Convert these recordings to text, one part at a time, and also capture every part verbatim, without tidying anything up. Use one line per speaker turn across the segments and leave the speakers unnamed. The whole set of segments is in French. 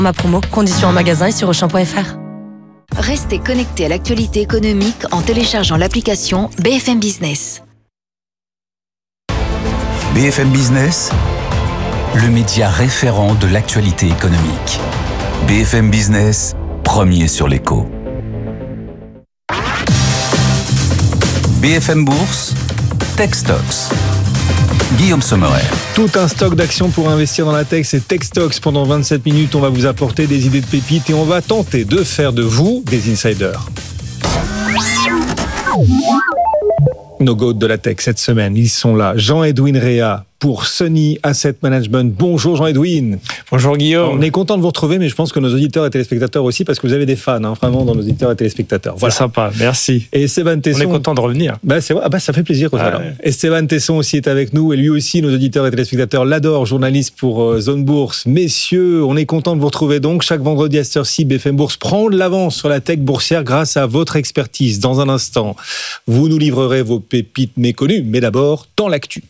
Ma promo, conditions en magasin et sur auchan point f r.
Restez connectés à l'actualité économique en téléchargeant l'application B F M Business.
B F M Business, le média référent de l'actualité économique. B F M Business, premier sur l'écho. B F M Bourse, Techstocks. Guillaume Sommerer.
Tout un stock d'actions pour investir dans la tech, c'est Techstocks. Pendant vingt-sept minutes, on va vous apporter des idées de pépites et on va tenter de faire de vous des insiders. Nos goats de la tech cette semaine, ils sont là. Jean-Edwin Réa pour Sunny Asset Management. Bonjour Jean-Edwin.
Bonjour Guillaume.
On est content de vous retrouver, mais je pense que nos auditeurs et téléspectateurs aussi, parce que vous avez des fans, hein, vraiment, dans nos auditeurs et téléspectateurs.
Voilà. C'est sympa, merci.
Et Esteban Tesson.
On est content de revenir.
Bah, c'est, ah bah, ça fait plaisir. Ah, ouais. Esteban Tesson aussi est avec nous, et lui aussi, nos auditeurs et téléspectateurs l'adorent, journaliste pour euh, Zone Bourse. Messieurs, on est content de vous retrouver donc. Chaque vendredi à cette heure-ci, B F M Bourse prend de l'avance sur la tech boursière grâce à votre expertise. Dans un instant, vous nous livrerez vos pépites méconnues, mais d'abord, dans l'actu.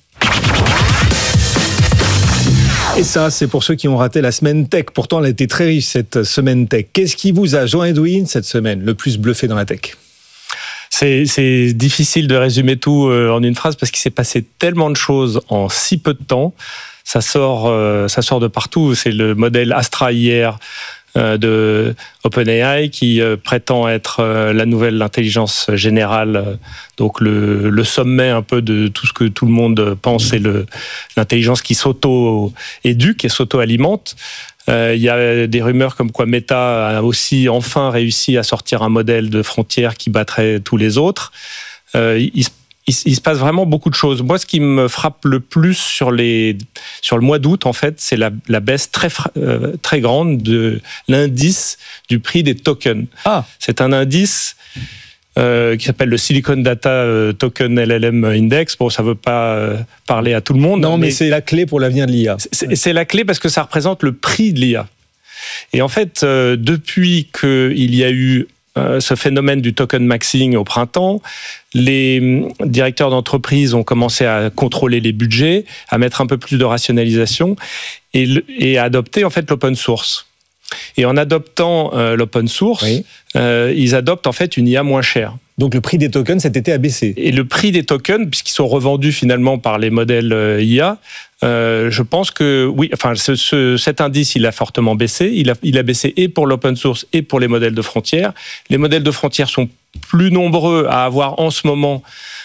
Et ça, c'est pour ceux qui ont raté la semaine tech. Pourtant, elle a été très riche, cette semaine tech. Qu'est-ce qui vous a, Jean-Edwin, cette semaine, le plus bluffé dans la tech ?
C'est, c'est difficile de résumer tout en une phrase parce qu'il s'est passé tellement de choses en si peu de temps. Ça sort, euh, ça sort de partout. C'est le modèle Astra hier euh, de OpenAI qui euh, prétend être euh, la nouvelle intelligence générale, euh, donc le, le sommet un peu de tout ce que tout le monde pense, c'est le, l'intelligence qui s'auto-éduque et s'auto-alimente. Euh, il y a des rumeurs comme quoi Meta a aussi enfin réussi à sortir un modèle de frontière qui battrait tous les autres. Euh, il, il, il se passe vraiment beaucoup de choses. Moi, ce qui me frappe le plus sur, les, sur le mois d'août, en fait, c'est la, la baisse très, euh, très grande de l'indice du prix des tokens. Ah. C'est un indice euh, qui s'appelle le Silicon Data Token L L M Index. Bon, ça ne veut pas euh, parler à tout le monde.
Non, mais, mais c'est la clé pour l'avenir de l'I A.
C'est, c'est la clé parce que ça représente le prix de l'I A. Et en fait, euh, depuis qu'il y a eu Euh, ce phénomène du token maxing au printemps, les directeurs d'entreprise ont commencé à contrôler les budgets, à mettre un peu plus de rationalisation et, le, et à adopter en fait l'open source. Et en adoptant euh, l'open source, oui. euh, ils adoptent en fait une I A moins chère.
Donc le prix des tokens cet été a baissé.
Et le prix des tokens, puisqu'ils sont revendus finalement par les modèles euh, I A, euh, je pense que oui, enfin ce, ce, cet indice il a fortement baissé. Il a, il a baissé et pour l'open source et pour les modèles de frontières. Les modèles de frontières sont plus nombreux à avoir en ce moment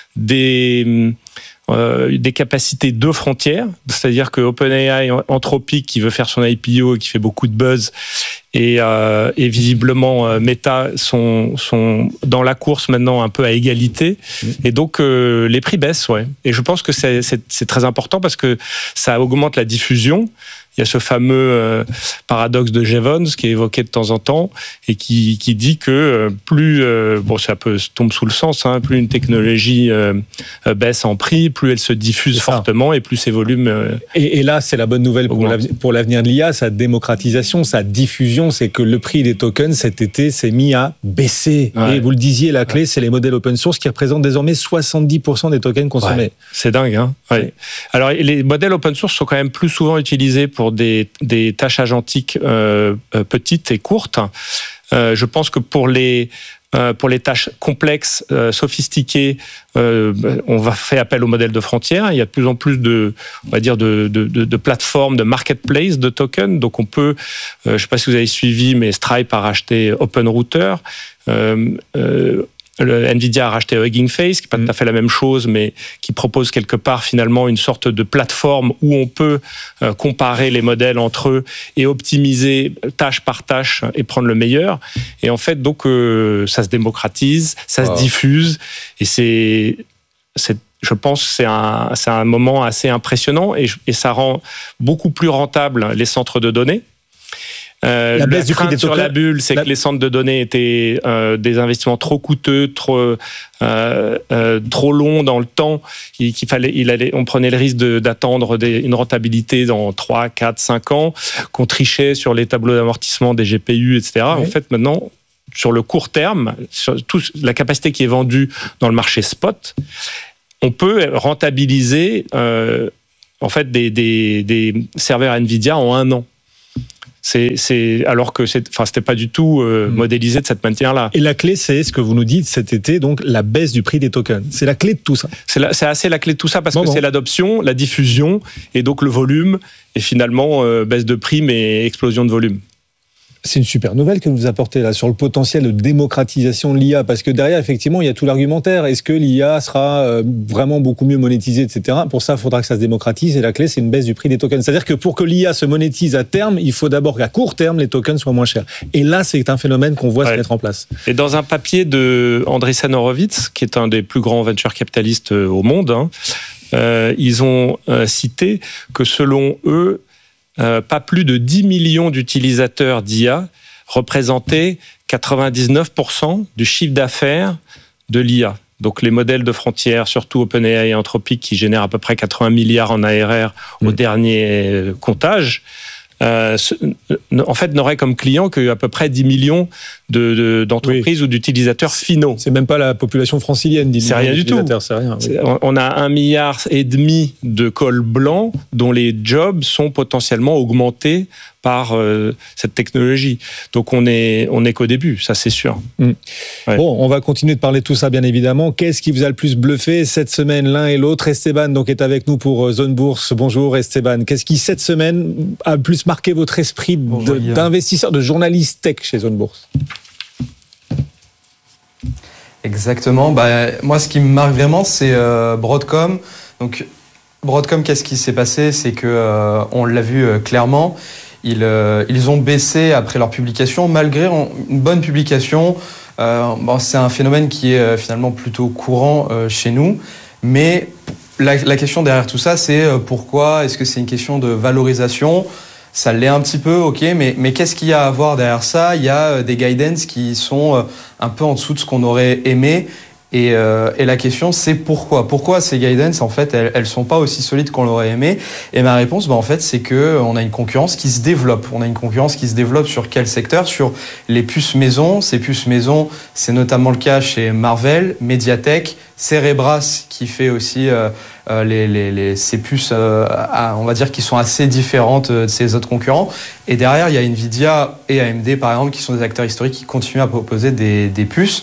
des Euh, des capacités de frontières, c'est-à-dire que OpenAI, Anthropic, qui veut faire son I P O et qui fait beaucoup de buzz, et, euh, et visiblement euh, Meta sont, sont dans la course maintenant un peu à égalité, et donc euh, les prix baissent, ouais. Et je pense que c'est, c'est, c'est très important parce que ça augmente la diffusion. Il y a ce fameux euh, paradoxe de Jevons qui est évoqué de temps en temps et qui, qui dit que euh, plus, euh, bon ça peut tombe sous le sens, hein, plus une technologie euh, baisse en prix, plus elle se diffuse fortement et plus ses volumes. Euh,
et, et là, c'est la bonne nouvelle pour, l'avenir, pour l'avenir de l'I A, sa démocratisation, sa diffusion, c'est que le prix des tokens cet été s'est mis à baisser. Ouais. Et vous le disiez, la clé, c'est les modèles open source qui représentent désormais soixante-dix pour cent des tokens consommés.
Ouais, c'est dingue, hein. Ouais. Alors les modèles open source sont quand même plus souvent utilisés pour Des, des tâches agentiques euh, petites et courtes. Euh, je pense que pour les, euh, pour les tâches complexes, euh, sophistiquées, euh, on va faire appel au modèle de frontières. Il y a de plus en plus de, on va dire de, de, de, de plateformes, de marketplace de tokens. Donc on peut, euh, je ne sais pas si vous avez suivi, mais Stripe a racheté OpenRouter. Euh, euh, Le Nvidia a racheté Hugging Face, qui n'est pas tout à fait la même chose, mais qui propose quelque part finalement une sorte de plateforme où on peut euh, comparer les modèles entre eux et optimiser tâche par tâche et prendre le meilleur. Et en fait, donc, euh, ça se démocratise, ça wow. se diffuse, et c'est, c'est, je pense que c'est un, c'est un moment assez impressionnant, et, et ça rend beaucoup plus rentable les centres de données. Euh, la baisse du prix des tokens sur la bulle, c'est la... que les centres de données étaient euh, des investissements trop coûteux, trop euh, euh, trop longs dans le temps. Il, qu'il fallait, il allait, on prenait le risque de, d'attendre des, une rentabilité dans trois, quatre, cinq ans, qu'on trichait sur les tableaux d'amortissement des G P U, et cetera. Oui. En fait, maintenant, sur le court terme, sur tout, la capacité qui est vendue dans le marché spot, on peut rentabiliser euh, en fait des, des, des serveurs Nvidia en un an. C'est, c'est, alors que c'est, enfin, c'était pas du tout euh, mmh. modélisé de cette manière-là.
Et la clé, c'est ce que vous nous dites cet été, donc la baisse du prix des tokens. C'est la clé de tout ça.
C'est, la, c'est assez la clé de tout ça parce
bon,
que
bon.
c'est l'adoption, la diffusion et donc le volume et finalement euh, baisse de prix mais explosion de volume.
C'est une super nouvelle que vous apportez là sur le potentiel de démocratisation de l'I A, parce que derrière, effectivement, il y a tout l'argumentaire. Est-ce que l'I A sera vraiment beaucoup mieux monétisée, et cetera. Pour ça, il faudra que ça se démocratise, et la clé, c'est une baisse du prix des tokens. C'est-à-dire que pour que l'I A se monétise à terme, il faut d'abord qu'à court terme, les tokens soient moins chers. Et là, c'est un phénomène qu'on voit ouais. se mettre en place.
Et dans un papier de Andreessen Horowitz, qui est un des plus grands venture capitalistes au monde, hein, euh, ils ont euh, cité que selon eux, Euh, pas plus de dix millions d'utilisateurs d'I A représentaient quatre-vingt-dix-neuf pour cent du chiffre d'affaires de l'I A. Donc les modèles de frontières, surtout OpenAI et Anthropic, qui génèrent à peu près quatre-vingts milliards en A R R au mmh. dernier comptage, euh, en fait n'auraient comme clients qu'à peu près dix millions de, de, d'entreprises oui. ou d'utilisateurs finaux.
C'est même pas la population francilienne, dix
millions d'utilisateurs.
C'est rien du tout.
C'est rien. Oui. On a un milliard et demi de cols blancs dont les jobs sont potentiellement augmentés par euh, cette technologie. Donc on est on est qu'au début, ça c'est sûr.
Mmh. Ouais. Bon, on va continuer de parler de tout ça bien évidemment. Qu'est-ce qui vous a le plus bluffé cette semaine, l'un et l'autre? Esteban donc est avec nous pour Zone Bourse. Bonjour Esteban. Qu'est-ce qui cette semaine a le plus marqué votre esprit de, d'investisseur, de journaliste tech chez Zone Bourse?
Exactement. Bah, moi, ce qui me marque vraiment, c'est euh, Broadcom. Donc, Broadcom, qu'est-ce qui s'est passé? C'est que euh, on l'a vu euh, clairement. Ils, euh, ils ont baissé après leur publication, malgré une bonne publication. Euh, bon, c'est un phénomène qui est euh, finalement plutôt courant euh, chez nous. Mais la, la question derrière tout ça, c'est euh, pourquoi? Est-ce que c'est une question de valorisation? Ça l'est un petit peu, ok, mais, mais qu'est-ce qu'il y a à voir derrière ça? Il y a des guidance qui sont un peu en dessous de ce qu'on aurait aimé. Et, euh, et la question, c'est pourquoi? Pourquoi ces guidance, en fait, elles, elles sont pas aussi solides qu'on l'aurait aimé? Et ma réponse, bah, en fait, c'est que on a une concurrence qui se développe. On a une concurrence qui se développe sur quel secteur? Sur les puces maison. Ces puces maison, c'est notamment le cas chez Marvell, Mediatek, Cerebras, qui fait aussi euh, euh, les, les, les, ces puces, euh, à, on va dire, qui sont assez différentes de ces autres concurrents. Et derrière, il y a Nvidia et A M D, par exemple, qui sont des acteurs historiques qui continuent à proposer des, des puces.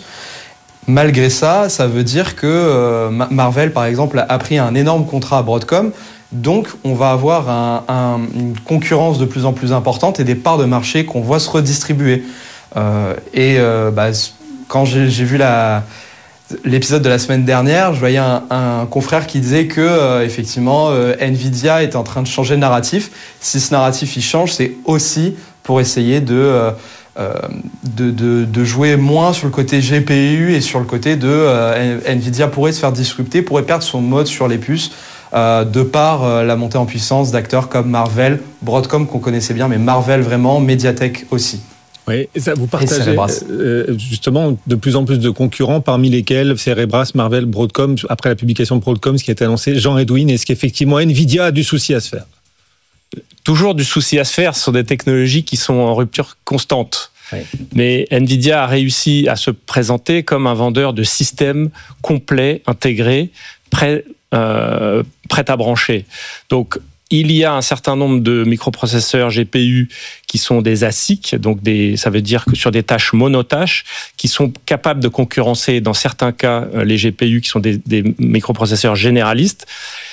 Malgré ça, ça veut dire que euh, Marvell, par exemple, a pris un énorme contrat à Broadcom. Donc, on va avoir un, un, une concurrence de plus en plus importante et des parts de marché qu'on voit se redistribuer. Euh, et euh, bah, quand j'ai, j'ai vu la, l'épisode de la semaine dernière, je voyais un, un confrère qui disait que, euh, effectivement, euh, Nvidia était en train de changer de narratif. Si ce narratif il change, c'est aussi pour essayer de... Euh, Euh, de, de, de jouer moins sur le côté G P U et sur le côté de euh, Nvidia pourrait se faire disrupter, pourrait perdre son mode sur les puces euh, de par euh, la montée en puissance d'acteurs comme Marvell, Broadcom qu'on connaissait bien, mais Marvell vraiment, Mediatek aussi.
Oui, et ça, vous partagez euh, justement de plus en plus de concurrents, parmi lesquels Cerebras, Marvell, Broadcom, après la publication de Broadcom, ce qui a été annoncé, Jean-Edwin, est-ce qu'effectivement Nvidia a du souci à se faire?
Toujours du souci à se faire, ce sont des technologies qui sont en rupture constante. Oui. Mais Nvidia a réussi à se présenter comme un vendeur de systèmes complets, intégrés, prêts, euh, prêts à brancher. Donc, il y a un certain nombre de microprocesseurs G P U qui sont des A S I C, donc des, ça veut dire que sur des tâches monotâches, qui sont capables de concurrencer, dans certains cas, les G P U qui sont des, des microprocesseurs généralistes.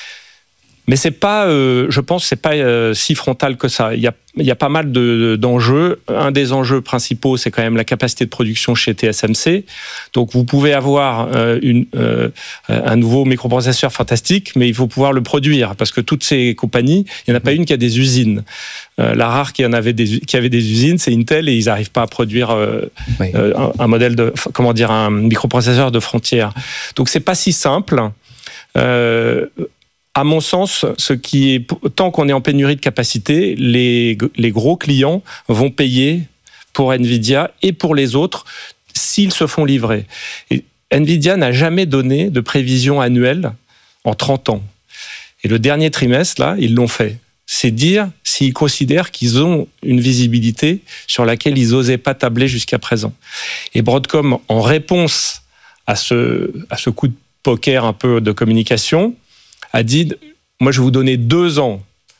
Mais c'est pas, euh, je pense, c'est pas euh, si frontal que ça. Il y a, il y a pas mal de, d'enjeux. Un des enjeux principaux, c'est quand même la capacité de production chez T S M C. Donc, vous pouvez avoir euh, une, euh, un nouveau microprocesseur fantastique, mais il faut pouvoir le produire parce que toutes ces compagnies, il n'y en a pas une qui a des usines. Euh, la rare qui en avait des, qui avait des usines, c'est Intel et ils n'arrivent pas à produire euh, oui. euh, un, un modèle de, comment dire, un microprocesseur de frontière. Donc, c'est pas si simple. Euh, À mon sens, ce qui est, tant qu'on est en pénurie de capacité, les, les gros clients vont payer pour Nvidia et pour les autres s'ils se font livrer. Et Nvidia n'a jamais donné de prévision annuelle en trente ans. Et le dernier trimestre, là, ils l'ont fait. C'est dire s'ils considèrent qu'ils ont une visibilité sur laquelle ils n'osaient pas tabler jusqu'à présent. Et Broadcom, en réponse à ce, à ce coup de poker un peu de communication, a dit, moi je vais vous donner deux ans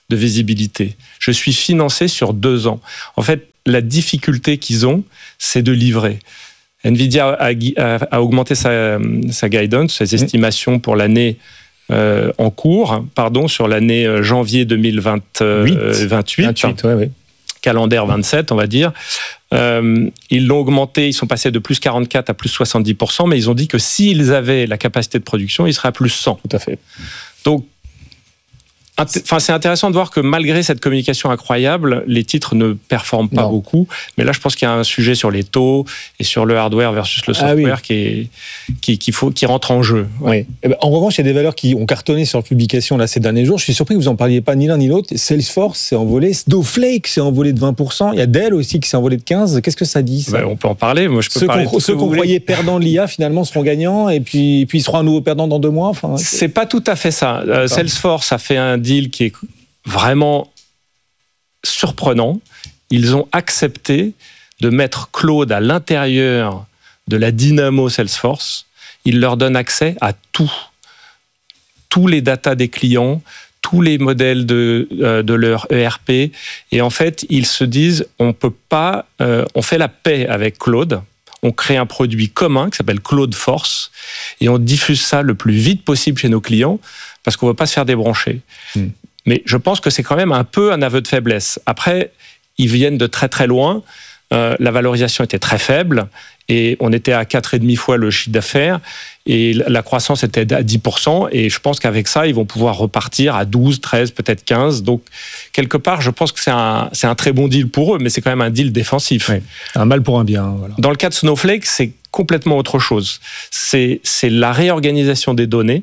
de visibilité. Je suis financé sur deux ans. En fait, la difficulté qu'ils ont, c'est de livrer. Nvidia a, a, a augmenté sa, sa guidance, ses estimations pour l'année euh, en cours, pardon, sur l'année janvier deux mille vingt-huit, vingt-huit, vingt-huit ouais, ouais. calendaire vingt-sept, on va dire. Euh, ils l'ont augmenté, ils sont passés de plus quarante-quatre à plus soixante-dix pour cent, mais ils ont dit que s'ils avaient la capacité de production, ils seraient à plus cent.
Tout à fait.
Donc, Enfin, c'est intéressant de voir que malgré cette communication incroyable, les titres ne performent pas non. beaucoup. Mais là, je pense qu'il y a un sujet sur les taux et sur le hardware versus le software ah oui. qui, est, qui, qui, faut, qui rentre en jeu.
Ouais. Oui. En revanche, il y a des valeurs qui ont cartonné sur la publication là, ces derniers jours. Je suis surpris que vous n'en parliez pas ni l'un ni l'autre. Salesforce s'est envolé, Snowflake s'est envolé de vingt pour cent. Il y a Dell aussi qui s'est envolé de quinze pour cent. Qu'est-ce que ça dit ça ?
Ben, on peut en parler. Moi, je peux
ceux
parler
qu'on, ceux qu'on croyait perdants de l'I A, finalement, seront gagnants. Et puis, puis ils seront à nouveau perdants dans deux mois. Enfin,
c'est... c'est pas tout à fait ça. Euh, Salesforce a fait un deal qui est vraiment surprenant. Ils ont accepté de mettre Claude à l'intérieur de la dynamo Salesforce. Ils leur donnent accès à tout. Tous les datas des clients, tous les modèles de, euh, de leur E R P. Et en fait, ils se disent, on peut pas, euh, on fait la paix avec Claude. On crée un produit commun qui s'appelle Claude Force et on diffuse ça le plus vite possible chez nos clients parce qu'on ne veut pas se faire débrancher. Hmm. Mais je pense que c'est quand même un peu un aveu de faiblesse. Après, ils viennent de très très loin. Euh, la valorisation était très faible et on était à quatre virgule cinq fois le chiffre d'affaires et la croissance était à dix pour cent. Et je pense qu'avec ça, ils vont pouvoir repartir à douze, treize, peut-être quinze. Donc, quelque part, je pense que c'est un, c'est un très bon deal pour eux, mais c'est quand même un deal défensif. Oui.
Un mal pour un bien. Voilà.
Dans le cas de Snowflake, c'est complètement autre chose. C'est, c'est la réorganisation des données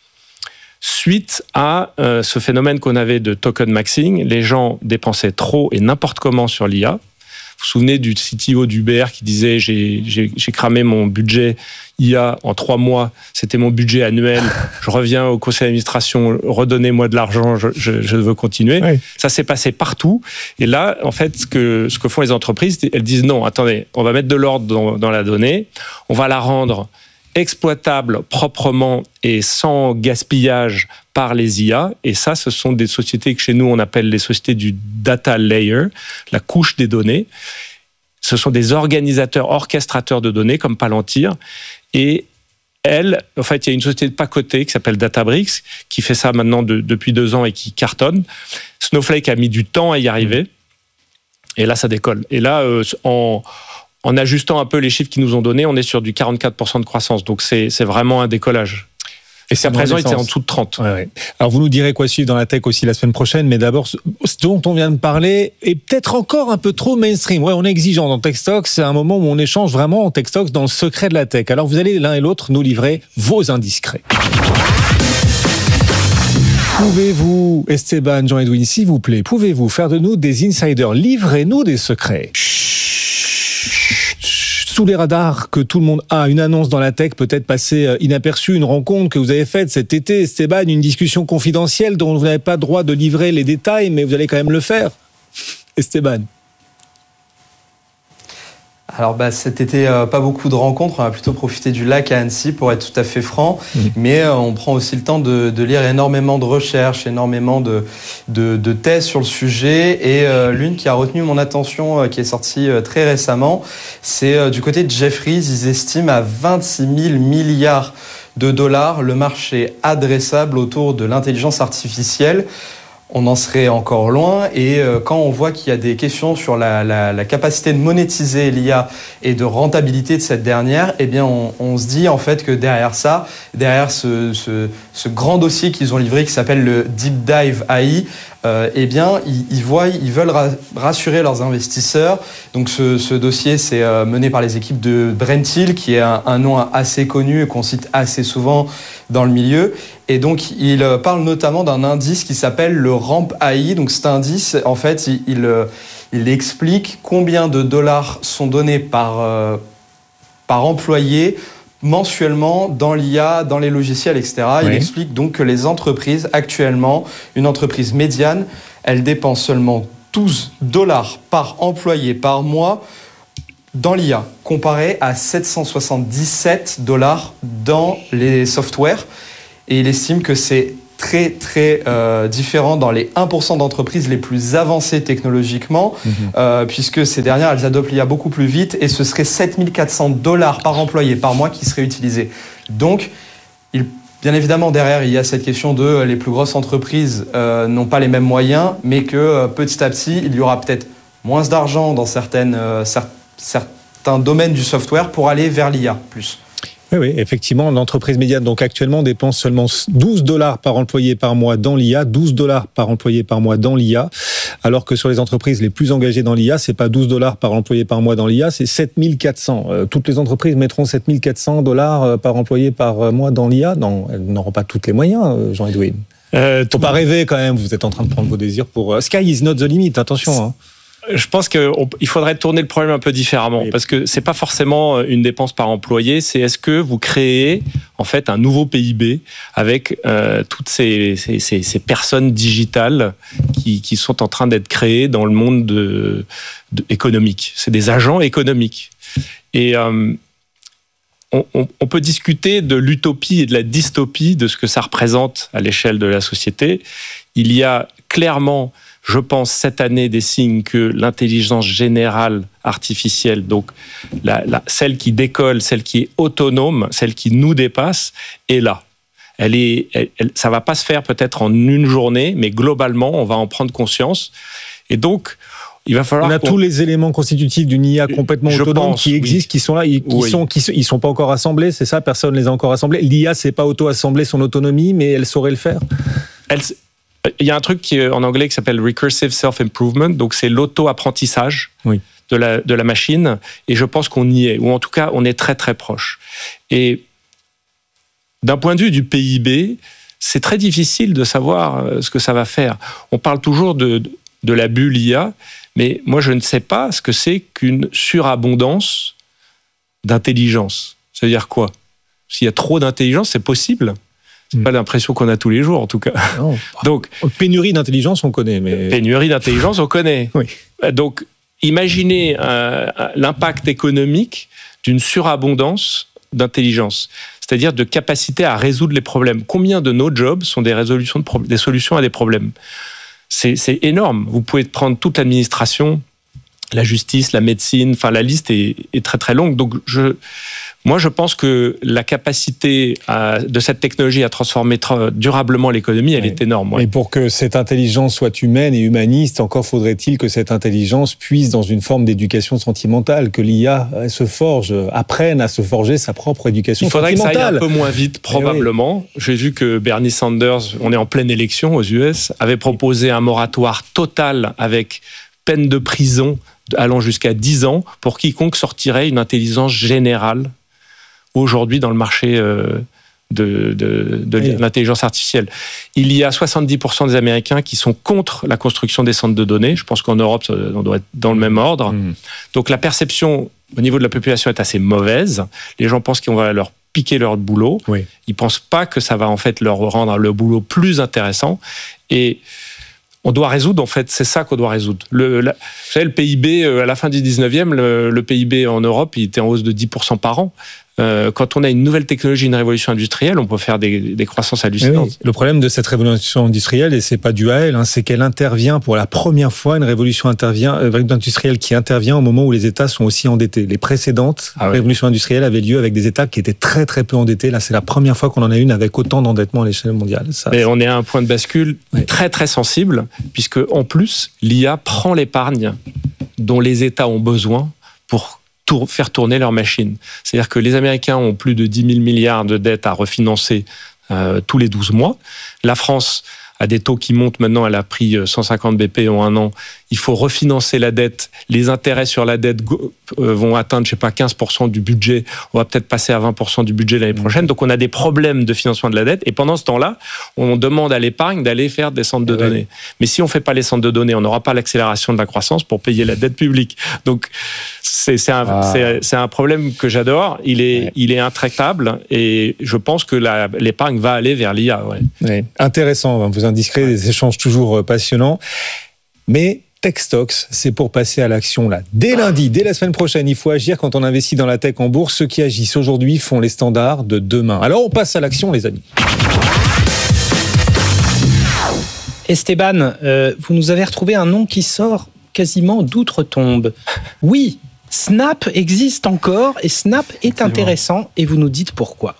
suite à euh, ce phénomène qu'on avait de token maxing. Les gens dépensaient trop et n'importe comment sur l'I A. Vous vous souvenez du C T O d'Uber qui disait j'ai, j'ai, j'ai cramé mon budget I A en trois mois, c'était mon budget annuel, je reviens au conseil d'administration, redonnez-moi de l'argent, je, je, je veux continuer. Oui. Ça s'est passé partout. Et là, en fait, ce que, ce que font les entreprises, elles disent non, attendez, on va mettre de l'ordre dans, dans la donnée, on va la rendre exploitable proprement et sans gaspillage par les I A. Et ça, ce sont des sociétés que chez nous, on appelle les sociétés du data layer, la couche des données. Ce sont des organisateurs, orchestrateurs de données comme Palantir. Et elle, en fait, il y a une société de pas cotée qui s'appelle Databricks, qui fait ça maintenant de, depuis deux ans et qui cartonne. Snowflake a mis du temps à y arriver. Et là, ça décolle. Et là, euh, en... En ajustant un peu les chiffres qu'ils nous ont donnés, on est sur du quarante-quatre pour cent de croissance. Donc, c'est, c'est vraiment un décollage. Et c'est à présent, il était en dessous de trente.
Ouais, ouais. Alors, vous nous direz quoi suivre dans la tech aussi la semaine prochaine. Mais d'abord, ce dont on vient de parler est peut-être encore un peu trop mainstream. Ouais, on est exigeant dans TechStock. C'est un moment où on échange vraiment en TechStock dans le secret de la tech. Alors, vous allez l'un et l'autre nous livrer vos indiscrets. Pouvez-vous, Esteban, Jean-Edwin, s'il vous plaît, pouvez-vous faire de nous des insiders? Livrez-nous des secrets. Sous les radars que tout le monde a, une annonce dans la tech peut-être passée inaperçue, une rencontre que vous avez faite cet été, Esteban, une discussion confidentielle dont vous n'avez pas le droit de livrer les détails, mais vous allez quand même le faire. Esteban.
Alors bah, cet été, euh, pas beaucoup de rencontres, on a plutôt profité du lac à Annecy pour être tout à fait franc, mmh. mais euh, on prend aussi le temps de, de lire énormément de recherches, énormément de, de, de thèses sur le sujet, et euh, l'une qui a retenu mon attention, euh, qui est sortie euh, très récemment, c'est euh, du côté de Jefferies. Ils estiment à vingt-six mille milliards de dollars le marché adressable autour de l'intelligence artificielle. On en serait encore loin, et euh, quand on voit qu'il y a des questions sur la, la, la capacité de monétiser l'I A et de rentabilité de cette dernière, eh bien on, on se dit en fait que derrière ça, derrière ce, ce, ce grand dossier qu'ils ont livré qui s'appelle le Deep Dive A I, euh, eh bien ils, ils voient, ils veulent ra- rassurer leurs investisseurs. Donc ce, ce dossier, c'est euh, mené par les équipes de Brent Hill, qui est un, un nom assez connu et qu'on cite assez souvent dans le milieu. Et donc, il parle notamment d'un indice qui s'appelle le Ramp A I. Donc, cet indice, en fait, il, il, il explique combien de dollars sont donnés par, euh, par employé mensuellement dans l'I A, dans les logiciels, et cetera. Oui. Il explique donc que les entreprises, actuellement, une entreprise médiane, elle dépense seulement douze dollars par employé par mois dans l'I A, comparé à sept cent soixante-dix-sept dollars dans les softwares. Et il estime que c'est très très euh, différent dans les un pour cent d'entreprises les plus avancées technologiquement, mmh. euh, puisque ces dernières, elles adoptent l'I A beaucoup plus vite et ce serait sept mille quatre cents dollars par employé par mois qui seraient utilisés. Donc, il, bien évidemment, derrière, il y a cette question de euh, les plus grosses entreprises euh, n'ont pas les mêmes moyens, mais que euh, petit à petit, il y aura peut-être moins d'argent dans certaines, euh, cer- certains domaines du software pour aller vers l'I A plus.
Oui, oui, effectivement, l'entreprise médiane donc actuellement dépense seulement douze dollars par employé par mois dans l'I A, douze dollars par employé par mois dans l'I A, alors que sur les entreprises les plus engagées dans l'I A, c'est pas douze dollars par employé par mois dans l'I A, c'est sept mille quatre cents. Euh, toutes les entreprises mettront sept mille quatre cents dollars par employé par mois dans l'I A. Non, elles n'auront pas tous les moyens, Jean-Edouard. Euh, Faut pas rêver quand même. Vous êtes en train de prendre vos désirs pour. Sky is not the limit. Attention. Hein.
Je pense qu'il faudrait tourner le problème un peu différemment, oui. Parce que c'est pas forcément une dépense par employé, c'est est-ce que vous créez en fait un nouveau P I B avec euh, toutes ces, ces, ces, ces personnes digitales qui, qui sont en train d'être créées dans le monde de, de, économique. C'est des agents économiques. Et euh, on, on, on peut discuter de l'utopie et de la dystopie de ce que ça représente à l'échelle de la société. Il y a clairement, je pense, cette année, des signes que l'intelligence générale artificielle, donc la, la, celle qui décolle, celle qui est autonome, celle qui nous dépasse, est là. Elle est, elle, elle, ça ne va pas se faire peut-être en une journée, mais globalement, on va en prendre conscience. Et donc, il va falloir...
On a tous les éléments constitutifs d'une I A complètement
je
autonome
pense,
qui existent, oui. qui sont là, qui
oui.
sont, qui ils sont pas encore assemblés, c'est ça? Personne les a encore assemblés. L'I A, c'est pas auto-assembler son autonomie, mais elle saurait le faire.
Elle... Il y a un truc qui est en anglais qui s'appelle Recursive Self-Improvement, donc c'est l'auto-apprentissage oui. de, la, de la machine, et je pense qu'on y est, ou en tout cas on est très très proche. Et d'un point de vue du P I B, c'est très difficile de savoir ce que ça va faire. On parle toujours de, de la bulle I A, mais moi je ne sais pas ce que c'est qu'une surabondance d'intelligence. Ça veut dire quoi? S'il y a trop d'intelligence, c'est possible. C'est pas l'impression qu'on a tous les jours, en tout cas.
Non.
Donc,
pénurie d'intelligence, on connaît. Mais...
Pénurie d'intelligence, on connaît.
Oui.
Donc, imaginez euh, l'impact économique d'une surabondance d'intelligence, c'est-à-dire de capacité à résoudre les problèmes. Combien de nos jobs sont des, résolutions de pro- des solutions à des problèmes? c'est, c'est énorme. Vous pouvez prendre toute l'administration, la justice, la médecine, enfin la liste est, est très très longue. Donc, je... Moi, je pense que la capacité à, de cette technologie à transformer durablement l'économie, elle oui. est énorme. Ouais.
Mais pour que cette intelligence soit humaine et humaniste, encore faudrait-il que cette intelligence puisse dans une forme d'éducation sentimentale, que l'I A se forge, apprenne à se forger sa propre éducation sentimentale.
Il faudrait que ça aille un peu moins vite, probablement. Oui. J'ai vu que Bernie Sanders, on est en pleine élection aux U S, avait proposé un moratoire total avec peine de prison allant jusqu'à dix ans pour quiconque sortirait une intelligence générale aujourd'hui dans le marché euh, de, de, de oui. l'intelligence artificielle. Il y a soixante-dix pour cent des Américains qui sont contre la construction des centres de données. Je pense qu'en Europe, on doit être dans le même ordre. Mmh. Donc la perception au niveau de la population est assez mauvaise. Les gens pensent qu'on va leur piquer leur boulot. Oui. Ils ne pensent pas que ça va en fait leur rendre le boulot plus intéressant. Et on doit résoudre, en fait, c'est ça qu'on doit résoudre. Le, la, vous savez, le P I B, à la fin du dix-neuvième, le, le P I B en Europe, il était en hausse de dix pour cent par an. Euh, quand on a une nouvelle technologie, une révolution industrielle, on peut faire des, des croissances hallucinantes. Oui,
le problème de cette révolution industrielle, et c'est pas dû à elle, hein, c'est qu'elle intervient pour la première fois, une révolution intervient, euh, industrielle qui intervient au moment où les États sont aussi endettés. Les précédentes ah ouais. révolutions industrielles avaient lieu avec des États qui étaient très très peu endettés. Là, c'est la première fois qu'on en a une avec autant d'endettement à l'échelle mondiale. Ça,
Mais on est à un point de bascule oui. très très sensible, puisque en plus, l'I A prend l'épargne dont les États ont besoin pour tour, faire tourner leur machine. C'est-à-dire que les Américains ont plus de dix mille milliards de dettes à refinancer euh, tous les douze mois. La France a des taux qui montent maintenant, elle a pris cent cinquante B P en un an. Il faut refinancer la dette. Les intérêts sur la dette vont atteindre, je sais pas, quinze pour cent du budget. On va peut-être passer à vingt pour cent du budget l'année prochaine. Donc, on a des problèmes de financement de la dette. Et pendant ce temps-là, on demande à l'épargne d'aller faire des centres de ouais. données. Mais si on fait pas les centres de données, on n'aura pas l'accélération de la croissance pour payer la dette publique. Donc, c'est, c'est, un, ah. c'est, c'est un problème que j'adore. Il est, ouais. il est intractable. Et je pense que la, l'épargne va aller vers l'I A. Ouais.
Ouais. Intéressant. Vous indiscret, ouais. des échanges toujours passionnants. Mais Techstocks, c'est pour passer à l'action là. Dès lundi, dès la semaine prochaine, il faut agir quand on investit dans la tech en bourse. Ceux qui agissent aujourd'hui font les standards de demain. Alors on passe à l'action, les amis.
Esteban, euh, vous nous avez retrouvé un nom qui sort quasiment d'outre-tombe. Oui, Snap existe encore et Snap est intéressant et vous nous dites pourquoi.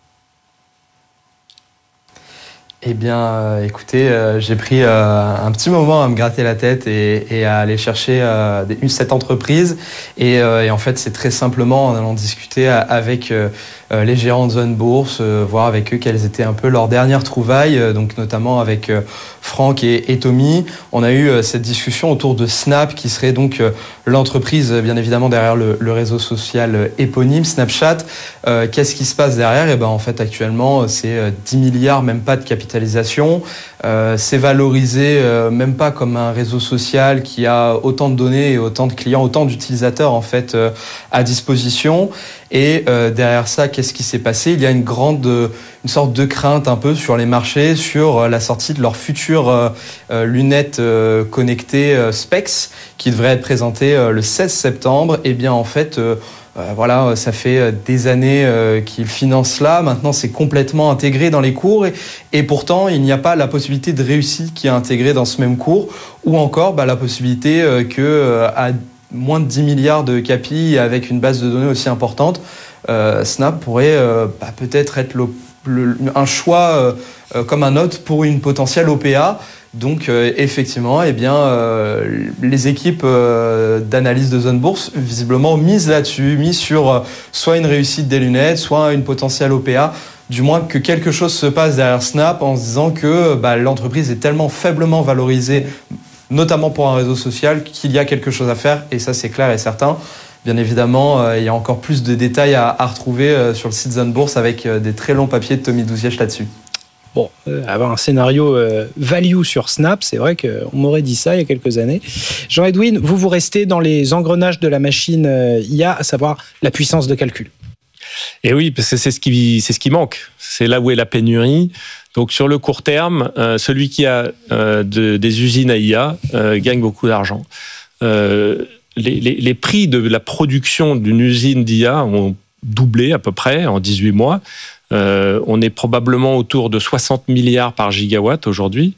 Eh bien, euh, écoutez, euh, j'ai pris euh, un petit moment à me gratter la tête et, et à aller chercher euh, des, cette entreprise. Et, euh, et en fait, c'est très simplement en allant discuter avec euh, les gérants de Zone Bourse, euh, voir avec eux quelles étaient un peu leurs dernières trouvailles, euh, donc notamment avec euh, Franck et, et Tommy. On a eu euh, cette discussion autour de Snap, qui serait donc euh, l'entreprise, bien évidemment, derrière le, le réseau social euh, éponyme, Snapchat. Euh, qu'est-ce qui se passe derrière ? Et ben, en fait, actuellement, c'est euh, dix milliards, même pas de capitalisation. Euh, c'est valorisé euh, même pas comme un réseau social qui a autant de données et autant de clients, autant d'utilisateurs en fait euh, à disposition. Et euh, derrière ça, qu'est-ce qui s'est passé ? Il y a une grande, une sorte de crainte un peu sur les marchés sur euh, la sortie de leurs futures euh, euh, lunettes euh, connectées euh, Specs qui devraient être présentées euh, le seize septembre. Et bien en fait. Euh, Euh, voilà, ça fait des années euh, qu'ils financent cela. Maintenant, c'est complètement intégré dans les cours. Et, et pourtant, il n'y a pas la possibilité de réussite qui est intégrée dans ce même cours. Ou encore, bah, la possibilité euh, que euh, à moins de dix milliards de capi avec une base de données aussi importante, euh, Snap pourrait euh, bah, peut-être être le, le, un choix euh, comme un autre pour une potentielle O P A. Donc euh, effectivement, eh bien, euh, les équipes euh, d'analyse de Zone Bourse, visiblement, misent là-dessus, misent sur euh, soit une réussite des lunettes, soit une potentielle O P A, du moins que quelque chose se passe derrière Snap en se disant que bah, l'entreprise est tellement faiblement valorisée, notamment pour un réseau social, qu'il y a quelque chose à faire, et ça c'est clair et certain. Bien évidemment, euh, il y a encore plus de détails à, à retrouver euh, sur le site Zone Bourse avec euh, des très longs papiers de Tommy Douzièche là-dessus.
Bon, euh, avoir un scénario euh, value sur Snap, c'est vrai qu'on m'aurait dit ça il y a quelques années. Jean-Edwin, vous, vous restez dans les engrenages de la machine euh, I A, à savoir la puissance de calcul.
Et oui, parce que c'est ce qui, c'est ce qui manque. C'est là où est la pénurie. Donc, sur le court terme, euh, celui qui a euh, de, des usines à I A euh, gagne beaucoup d'argent. Euh, les, les, les prix de la production d'une usine d'I A ont doublé à peu près en dix-huit mois. Euh, on est probablement autour de soixante milliards par gigawatt aujourd'hui.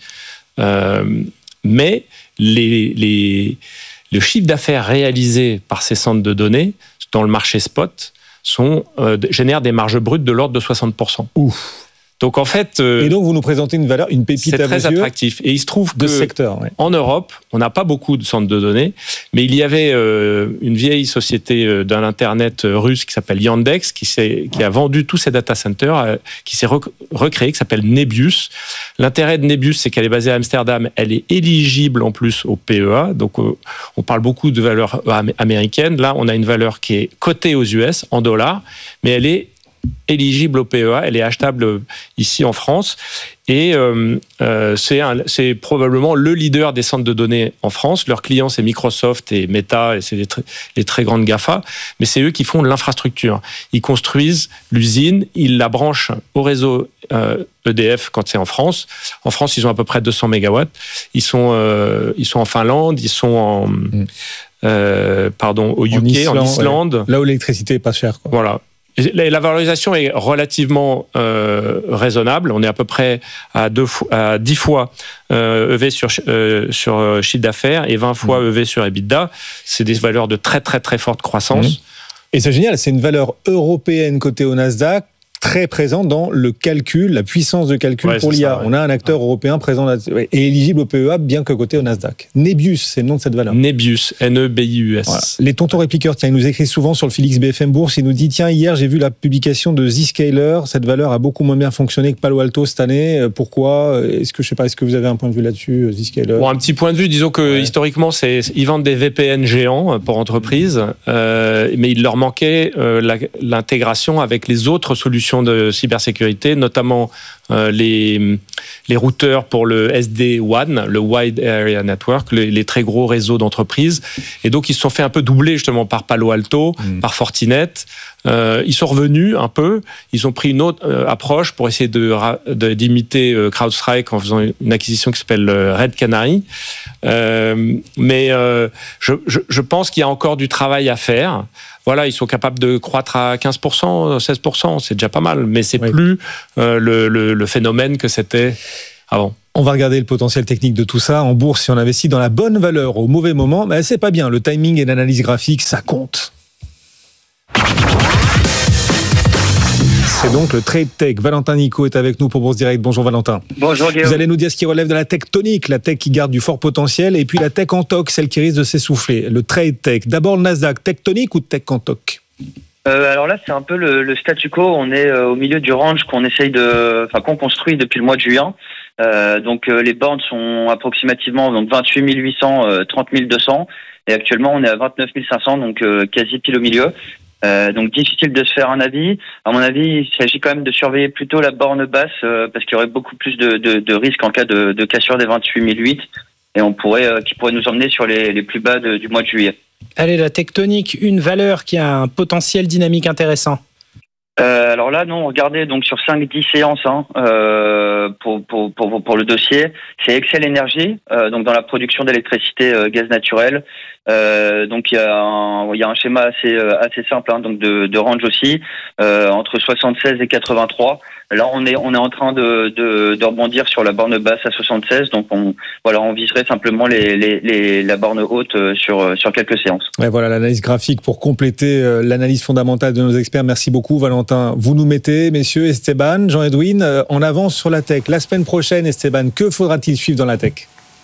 Euh, mais les, les, le chiffre d'affaires réalisé par ces centres de données dans le marché spot sont, euh, génèrent des marges brutes de l'ordre de soixante pour cent.
Ouf.
Donc en fait, euh,
et donc vous nous présentez une valeur, une pépite
c'est
à
très
vos yeux
attractif. Et il se trouve
de
que
ce secteur, ouais.
En Europe, on n'a pas beaucoup de centres de données, mais il y avait euh, une vieille société euh, d'un internet russe qui s'appelle Yandex, qui, s'est, qui a vendu tous ses data centers, euh, qui s'est rec- recréé, qui s'appelle Nebius. L'intérêt de Nebius, c'est qu'elle est basée à Amsterdam, elle est éligible en plus au P E A, donc euh, on parle beaucoup de valeur américaine. Là, on a une valeur qui est cotée aux U S en dollars, mais elle est éligible au P E A, elle est achetable ici en France et euh, euh, c'est, un, c'est probablement le leader des centres de données en France. Leurs clients, c'est Microsoft et Meta et c'est les, tr- les très grandes GAFA, mais c'est eux qui font l'infrastructure. Ils construisent l'usine, ils la branchent au réseau euh, E D F quand c'est en France. En France, ils ont à peu près deux cents mégawatts. Ils sont, euh, ils sont en Finlande, ils sont en, mmh. euh, pardon, au U K, en Islande. En Islande.
Ouais. Là où l'électricité est pas chère, quoi.
Voilà. La valorisation est relativement euh, raisonnable. On est à peu près à, deux fois, à dix fois euh, E V sur, euh, sur chiffre d'affaires et vingt fois mmh. E V sur EBITDA. C'est des valeurs de très, très, très forte croissance. Mmh.
Et c'est génial, c'est une valeur européenne cotée au Nasdaq, très présente dans le calcul, la puissance de calcul ouais, pour l'I A. Ça, ouais. On a un acteur ouais. européen présent là ouais, et éligible au P E A, bien que coté au Nasdaq. Nebius, c'est le nom de cette valeur.
Nebius, N E B I U S.
Voilà. Les tontons répliqueurs, tiens, ils nous écrivent souvent sur le Félix B F M Bourse. Il nous dit, tiens, hier, j'ai vu la publication de Zscaler. Cette valeur a beaucoup moins bien fonctionné que Palo Alto cette année. Pourquoi ? Est-ce que, je sais pas, est-ce que vous avez un point de vue là-dessus, Zscaler ?
Bon, un petit point de vue, disons que ouais. historiquement, c'est, ils vendent des V P N géants pour entreprises, euh, mais il leur manquait euh, la, l'intégration avec les autres solutions de cybersécurité, notamment euh, les, les routeurs pour le S D WAN, le Wide Area Network, les, les très gros réseaux d'entreprises. Et donc, ils se sont fait un peu doubler justement par Palo Alto, mmh. par Fortinet. Euh, ils sont revenus un peu. Ils ont pris une autre euh, approche pour essayer de, de, d'imiter euh, CrowdStrike en faisant une acquisition qui s'appelle euh, Red Canary. Euh, mais euh, je, je, je pense qu'il y a encore du travail à faire. Voilà, ils sont capables de croître à quinze pour cent, seize pour cent, c'est déjà pas mal, mais c'est oui. plus euh, le, le, le phénomène que c'était avant.
On va regarder le potentiel technique de tout ça. En bourse, si on investit dans la bonne valeur au mauvais moment, ben c'est pas bien. Le timing et l'analyse graphique, ça compte. C'est donc le Trade Tech. Valentin Nico est avec nous pour Bourse Direct. Bonjour Valentin.
Bonjour Guillaume.
Vous allez nous dire ce qui relève de la tectonique, la tech qui garde du fort potentiel, et puis la tech en toc, celle qui risque de s'essouffler. Le Trade Tech. D'abord le Nasdaq, tectonique ou tech en toc?
Euh, alors là, c'est un peu le, le statu quo. On est euh, au milieu du range qu'on essaye de, enfin qu'on construit depuis le mois de juin. Euh, donc euh, les bornes sont approximativement donc vingt-huit mille huit cents, euh, trente mille deux cents, et actuellement on est à vingt-neuf mille cinq cents, donc euh, quasi pile au milieu. Euh, donc difficile de se faire un avis. À mon avis, il s'agit quand même de surveiller plutôt la borne basse euh, parce qu'il y aurait beaucoup plus de, de, de risques en cas de, de cassure des vingt-huit mille huit, et on pourrait, euh, qui pourrait nous emmener sur les, les plus bas de, du mois de juillet.
Allez, la tectonique, une valeur qui a un potentiel dynamique intéressant.
Euh, alors là, non, regardez, donc sur cinq dix séances hein, euh, pour, pour, pour, pour le dossier, c'est Excel Energy, euh, donc dans la production d'électricité euh, gaz naturel. Euh, donc il y a un, il y a un schéma assez, euh, assez simple, hein, donc de, de range aussi, euh, entre soixante-seize et quatre-vingt-trois. Là, on est, on est en train de, de, de rebondir sur la borne basse à soixante-seize, donc on, voilà, on viserait simplement les, les, les, la borne haute sur, sur quelques séances.
Ouais, voilà l'analyse graphique pour compléter l'analyse fondamentale de nos experts. Merci beaucoup, Valentin. Vous nous mettez, messieurs, Esteban, Jean-Edwin, en avance sur la tech. La semaine prochaine, Esteban, que faudra-t-il suivre dans la tech?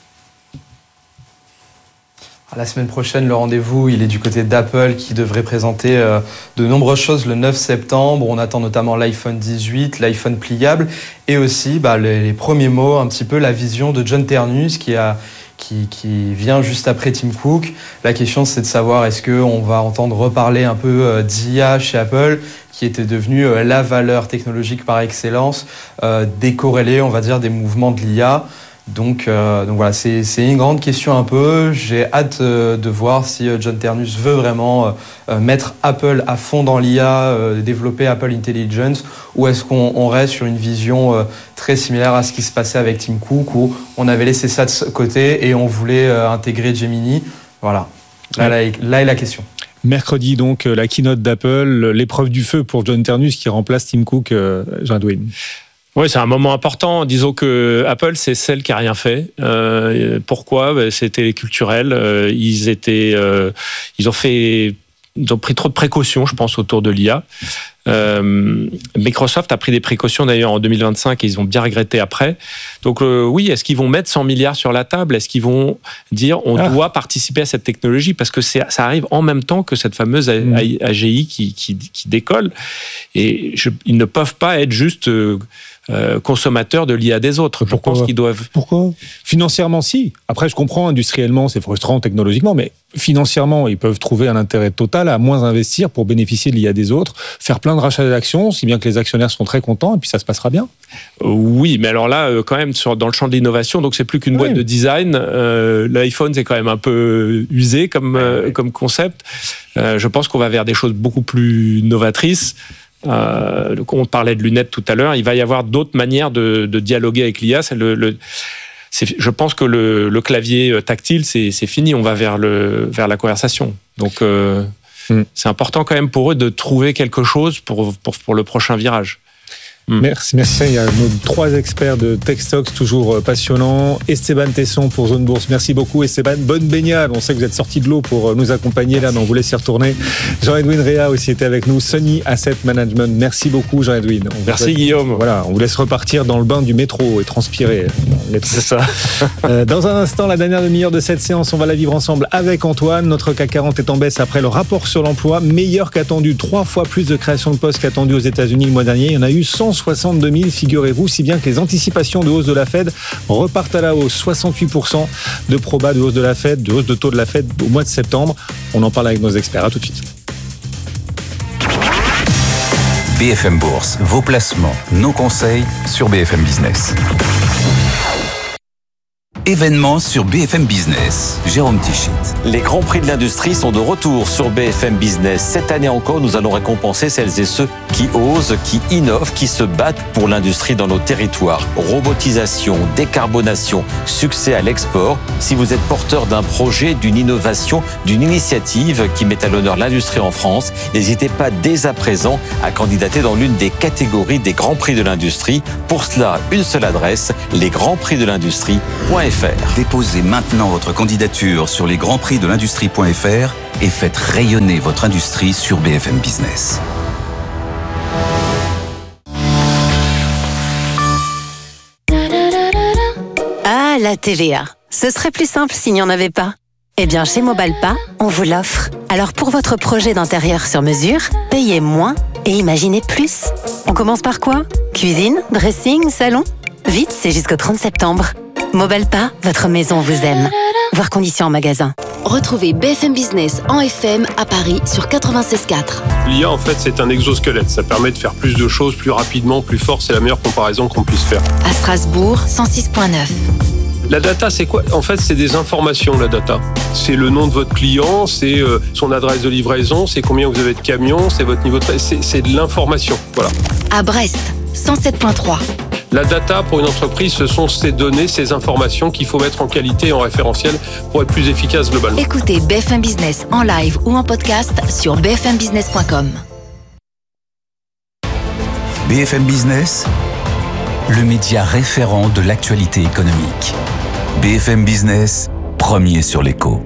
La semaine prochaine, le rendez-vous, il est du côté d'Apple qui devrait présenter euh, de nombreuses choses le neuf septembre. On attend notamment l'iPhone dix-huit, l'iPhone pliable et aussi bah, les, les premiers mots, un petit peu la vision de John Ternus qui, a, qui, qui vient juste après Tim Cook. La question, c'est de savoir est-ce qu'on va entendre reparler un peu euh, d'I A chez Apple, qui était devenue euh, la valeur technologique par excellence, euh, décorrélée, on va dire, des mouvements de l'I A. Donc, euh, donc voilà, c'est, c'est une grande question un peu. J'ai hâte euh, de voir si euh, John Ternus veut vraiment euh, mettre Apple à fond dans l'I A, euh, développer Apple Intelligence, ou est-ce qu'on on reste sur une vision euh, très similaire à ce qui se passait avec Tim Cook, où on avait laissé ça de côté et on voulait euh, intégrer Gemini. Voilà, là, là, là est la question.
Mercredi, donc, la keynote d'Apple, l'épreuve du feu pour John Ternus qui remplace Tim Cook, euh, Jean-Edwin.
Oui, c'est un moment important. Disons que Apple, c'est celle qui a rien fait. Euh, pourquoi ? Ben, c'était culturel. Euh, ils étaient, euh, ils ont fait, ils ont pris trop de précautions, je pense, autour de l'I A. Euh, Microsoft a pris des précautions d'ailleurs en deux mille vingt-cinq et ils ont bien regretté après. Donc euh, oui, est-ce qu'ils vont mettre cent milliards sur la table ? Est-ce qu'ils vont dire on ah. doit participer à cette technologie ? Parce que c'est, ça arrive en même temps que cette fameuse mmh. A G I qui, qui, qui décolle. Et je, ils ne peuvent pas être juste euh, euh, consommateurs de l'I A des autres.
Pourquoi ?
Je pense qu'ils doivent...
Pourquoi ? Financièrement, si. Après, je comprends, industriellement, c'est frustrant technologiquement, mais financièrement, ils peuvent trouver un intérêt total à moins investir pour bénéficier de l'I A des autres, faire plein de rachats d'actions, si bien que les actionnaires sont très contents, et puis ça se passera bien.
Oui, mais alors là, quand même, sur, dans le champ de l'innovation, donc c'est plus qu'une boîte oui. de design. Euh, L'iPhone, c'est quand même un peu usé comme, euh, comme concept. Euh, je pense qu'on va vers des choses beaucoup plus novatrices. Euh, on parlait de lunettes tout à l'heure. Il va y avoir d'autres manières de, de dialoguer avec l'I A. C'est le, le C'est, je pense que le, le clavier tactile, c'est, c'est fini. On va vers, le, vers la conversation. Donc, euh, mm. c'est important quand même pour eux de trouver quelque chose pour, pour, pour le prochain virage.
Mm. Merci, merci. Il y a nos trois experts de TechStocks, toujours passionnants. Esteban Tesson pour Zone Bourse. Merci beaucoup, Esteban. Bonne baignade. On sait que vous êtes sorti de l'eau pour nous accompagner là, mais on vous laisse y retourner. Jean-Edwin Réa aussi était avec nous. Sunny Asset Management. Merci beaucoup, Jean-Edwin. On
merci,
laisse,
Guillaume.
Voilà, on vous laisse repartir dans le bain du métro et transpirer.
C'est ça.
Dans un instant, la dernière demi-heure de cette séance, on va la vivre ensemble avec Antoine. Notre C A C quarante est en baisse après le rapport sur l'emploi. Meilleur qu'attendu. Trois fois plus de création de postes qu'attendu aux États-Unis le mois dernier. Il y en a eu cent soixante-deux mille, figurez-vous, si bien que les anticipations de hausse de la Fed repartent à la hausse. soixante-huit pour cent de proba de hausse de la Fed, de hausse de taux de la Fed au mois de septembre. On en parle avec nos experts. À tout de suite.
B F M Bourse, vos placements, nos conseils sur B F M Business. Événements sur B F M Business. Jérôme Tichit.
Les grands prix de l'industrie sont de retour sur B F M Business. Cette année encore, nous allons récompenser celles et ceux qui osent, qui innovent, qui se battent pour l'industrie dans nos territoires. Robotisation, décarbonation, succès à l'export. Si vous êtes porteur d'un projet, d'une innovation, d'une initiative qui met à l'honneur l'industrie en France, n'hésitez pas dès à présent à candidater dans l'une des catégories des Grands Prix de l'Industrie. Pour cela, une seule adresse, les grands prix de l'industrie point f r.
Déposez maintenant votre candidature sur les grands prix de l'industrie point f r et faites rayonner votre industrie sur B F M Business.
Ah, la T V A. Ce serait plus simple s'il n'y en avait pas. Eh bien, chez Mobalpa, on vous l'offre. Alors, pour votre projet d'intérieur sur mesure, payez moins et imaginez plus. On commence par quoi ? Cuisine, dressing, salon ? Vite, c'est jusqu'au trente septembre. Mobalpa, votre maison vous aime. Voir conditions en magasin.
Retrouvez B F M Business en F M à Paris sur quatre-vingt-seize virgule quatre.
L'I A, en fait, c'est un exosquelette. Ça permet de faire plus de choses, plus rapidement, plus fort. C'est la meilleure comparaison qu'on puisse faire.
À Strasbourg, cent six virgule neuf.
La data, c'est quoi ? En fait, c'est des informations, la data. C'est le nom de votre client, c'est euh, son adresse de livraison, c'est combien vous avez de camions, c'est votre niveau de... C'est, c'est de l'information, voilà.
À Brest, cent sept virgule trois.
La data, pour une entreprise, ce sont ces données, ces informations qu'il faut mettre en qualité et en référentiel pour être plus efficace globalement.
Écoutez B F M Business en live ou en podcast sur b f m business point com.
B F M Business, le média référent de l'actualité économique. B F M Business, premier sur l'écho.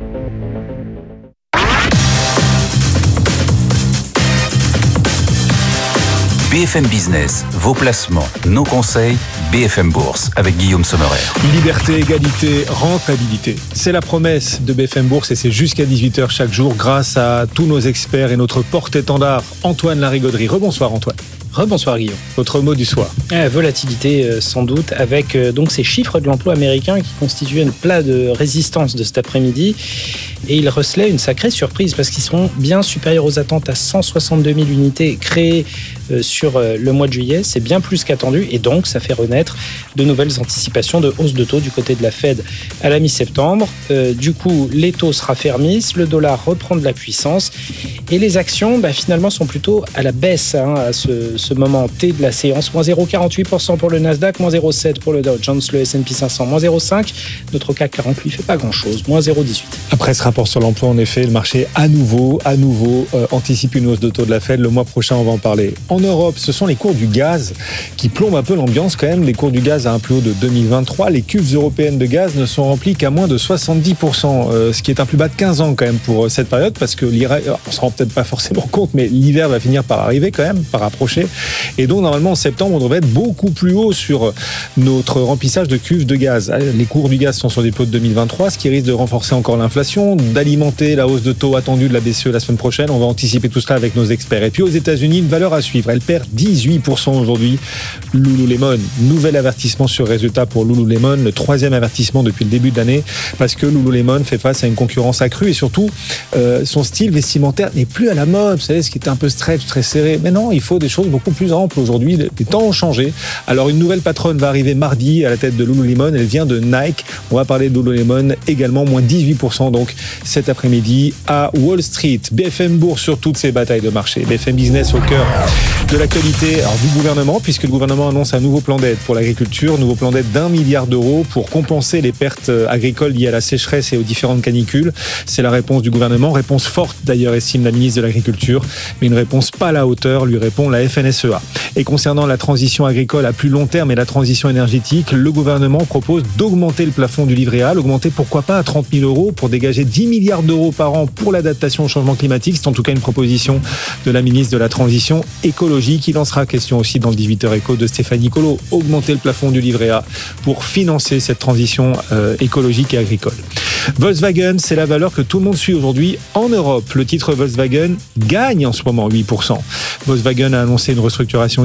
B F M Business, vos placements, nos conseils, B F M Bourse avec Guillaume Sommerer.
Liberté, égalité, rentabilité. C'est la promesse de B F M Bourse et c'est jusqu'à dix-huit heures chaque jour grâce à tous nos experts et notre porte-étendard Antoine Larigauderie. Rebonsoir Antoine.
Rebonsoir Guillaume.
Votre mot du soir.
Ah, volatilité euh, sans doute avec euh, donc ces chiffres de l'emploi américain qui constituaient une plat de résistance de cet après-midi et ils recelaient une sacrée surprise parce qu'ils sont bien supérieurs aux attentes à cent soixante-deux mille unités créées euh, sur euh, le mois de juillet. C'est bien plus qu'attendu et donc ça fait renaître de nouvelles anticipations de hausse de taux du côté de la Fed à la mi-septembre. Euh, du coup, les taux se raffermissent, le dollar reprend de la puissance et les actions bah, finalement sont plutôt à la baisse hein, à ce, ce moment T de la séance. moins zéro virgule quarante-huit pour cent pour le Nasdaq, moins zéro virgule sept pour le Dow Jones, le S and P cinq cents, moins zéro virgule cinq. Notre C A C quarante lui fait pas grand-chose, moins zéro virgule dix-huit.
Après ce rapport sur l'emploi, en effet, le marché à nouveau, à nouveau euh, anticipe une hausse de taux de la Fed. Le mois prochain, on va en parler. En Europe, ce sont les cours du gaz qui plombent un peu l'ambiance quand même. Les cours du gaz à un plus haut de deux mille vingt-trois. Les cuves européennes de gaz ne sont remplies qu'à moins de soixante-dix pour cent, euh, ce qui est un plus bas de quinze ans quand même pour cette période parce que l'hiver, on se rend peut-être pas forcément compte, mais l'hiver va finir par arriver quand même, par approcher. Et donc, normalement, en septembre, on devrait être beaucoup plus haut sur notre remplissage de cuves de gaz. Les cours du gaz sont sur des taux de deux mille vingt-trois, ce qui risque de renforcer encore l'inflation, d'alimenter la hausse de taux attendue de la B C E la semaine prochaine. On va anticiper tout cela avec nos experts. Et puis aux États-Unis, une valeur à suivre. Elle perd dix-huit pour cent aujourd'hui. Lululemon, nouvel avertissement sur résultat pour Lululemon, le troisième avertissement depuis le début de l'année, parce que Lululemon fait face à une concurrence accrue et surtout, euh, son style vestimentaire n'est plus à la mode. Vous savez, ce qui était un peu stretch, très serré. Mais non, il faut des choses beaucoup plus amples aujourd'hui. Les temps ont changé. Alors une nouvelle patronne va arriver mardi à la tête de Lululemon. Elle vient de Nike. On va parler de Lululemon également, moins dix-huit pour cent donc cet après-midi à Wall Street. B F M Bourse sur toutes ces batailles de marché. B F M Business au cœur de l'actualité alors, du gouvernement, puisque le gouvernement annonce un nouveau plan d'aide pour l'agriculture, nouveau plan d'aide d'un milliard d'euros pour compenser les pertes agricoles liées à la sécheresse et aux différentes canicules. C'est la réponse du gouvernement. Réponse forte d'ailleurs, estime la ministre de l'Agriculture, mais une réponse pas à la hauteur, lui répond la F N S E A. Et concernant la transition agricole à plus long terme et la transition énergétique, le gouvernement propose d'augmenter le plafond du livret A, l'augmenter pourquoi pas à trente mille euros pour dégager dix milliards d'euros par an pour l'adaptation au changement climatique. C'est en tout cas une proposition de la ministre de la Transition écologique. Il en sera question aussi dans le dix-huit heures éco de Stéphanie Colo. Augmenter le plafond du livret A pour financer cette transition euh, écologique et agricole. Volkswagen, c'est la valeur que tout le monde suit aujourd'hui en Europe. Le titre Volkswagen gagne en ce moment huit pour cent. Volkswagen a annoncé une restructuration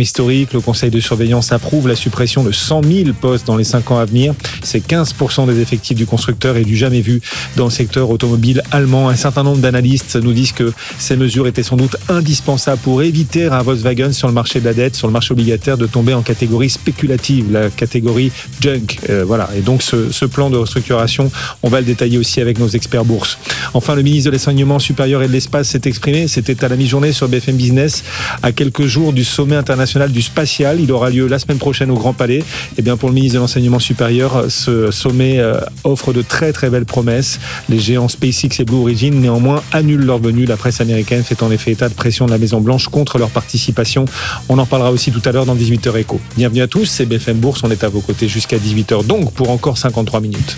historique. Le conseil de surveillance approuve la suppression de cent mille postes dans les cinq ans à venir. C'est quinze pour cent des effectifs du constructeur et du jamais vu dans le secteur automobile allemand. Un certain nombre d'analystes nous disent que ces mesures étaient sans doute indispensables pour éviter à Volkswagen sur le marché de la dette, sur le marché obligataire, de tomber en catégorie spéculative, la catégorie junk. Euh, voilà. Et donc ce, ce plan de restructuration, on va le détailler aussi avec nos experts bourse. Enfin, le ministre de l'Enseignement supérieur et de l'Espace s'est exprimé. C'était à la mi-journée sur B F M Business, à quelques jours du sommet international du spatial. Il aura lieu la semaine prochaine au Grand Palais. Et bien pour le ministre de l'Enseignement supérieur, ce sommet offre de très très belles promesses. Les géants SpaceX et Blue Origin néanmoins annulent leur venue. La presse américaine fait en effet état de pression de la Maison-Blanche contre leur participation. On en parlera aussi tout à l'heure dans dix-huit heures Éco. Bienvenue à tous, c'est B F M Bourse. On est à vos côtés jusqu'à dix-huit heures, donc pour encore cinquante-trois minutes.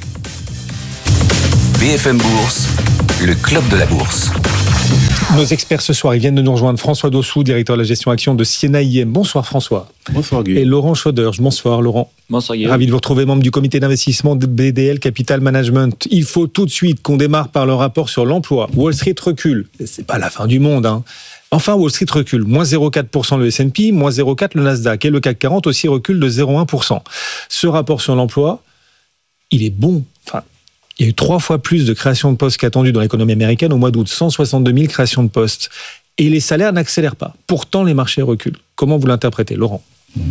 B F M Bourse, le club de la bourse.
Nos experts ce soir, ils viennent de nous rejoindre. François Dossou, directeur de la gestion action de Siena I M. Bonsoir François.
Bonsoir Guy.
Et Laurent Schauderge. Bonsoir Laurent.
Bonsoir Guy.
Ravi de vous retrouver, membre du comité d'investissement de B D L Capital Management. Il faut tout de suite qu'on démarre par le rapport sur l'emploi. Wall Street recule. C'est pas la fin du monde, hein. Enfin, Wall Street recule. moins zéro virgule quatre pour cent le S and P, moins zéro virgule quatre pour cent le Nasdaq. Et le C A C quarante aussi recule de zéro virgule un pour cent. Ce rapport sur l'emploi, il est bon. Enfin, il y a eu trois fois plus de créations de postes qu'attendu dans l'économie américaine au mois d'août. cent soixante-deux mille créations de postes. Et les salaires n'accélèrent pas. Pourtant, les marchés reculent. Comment vous l'interprétez, Laurent ?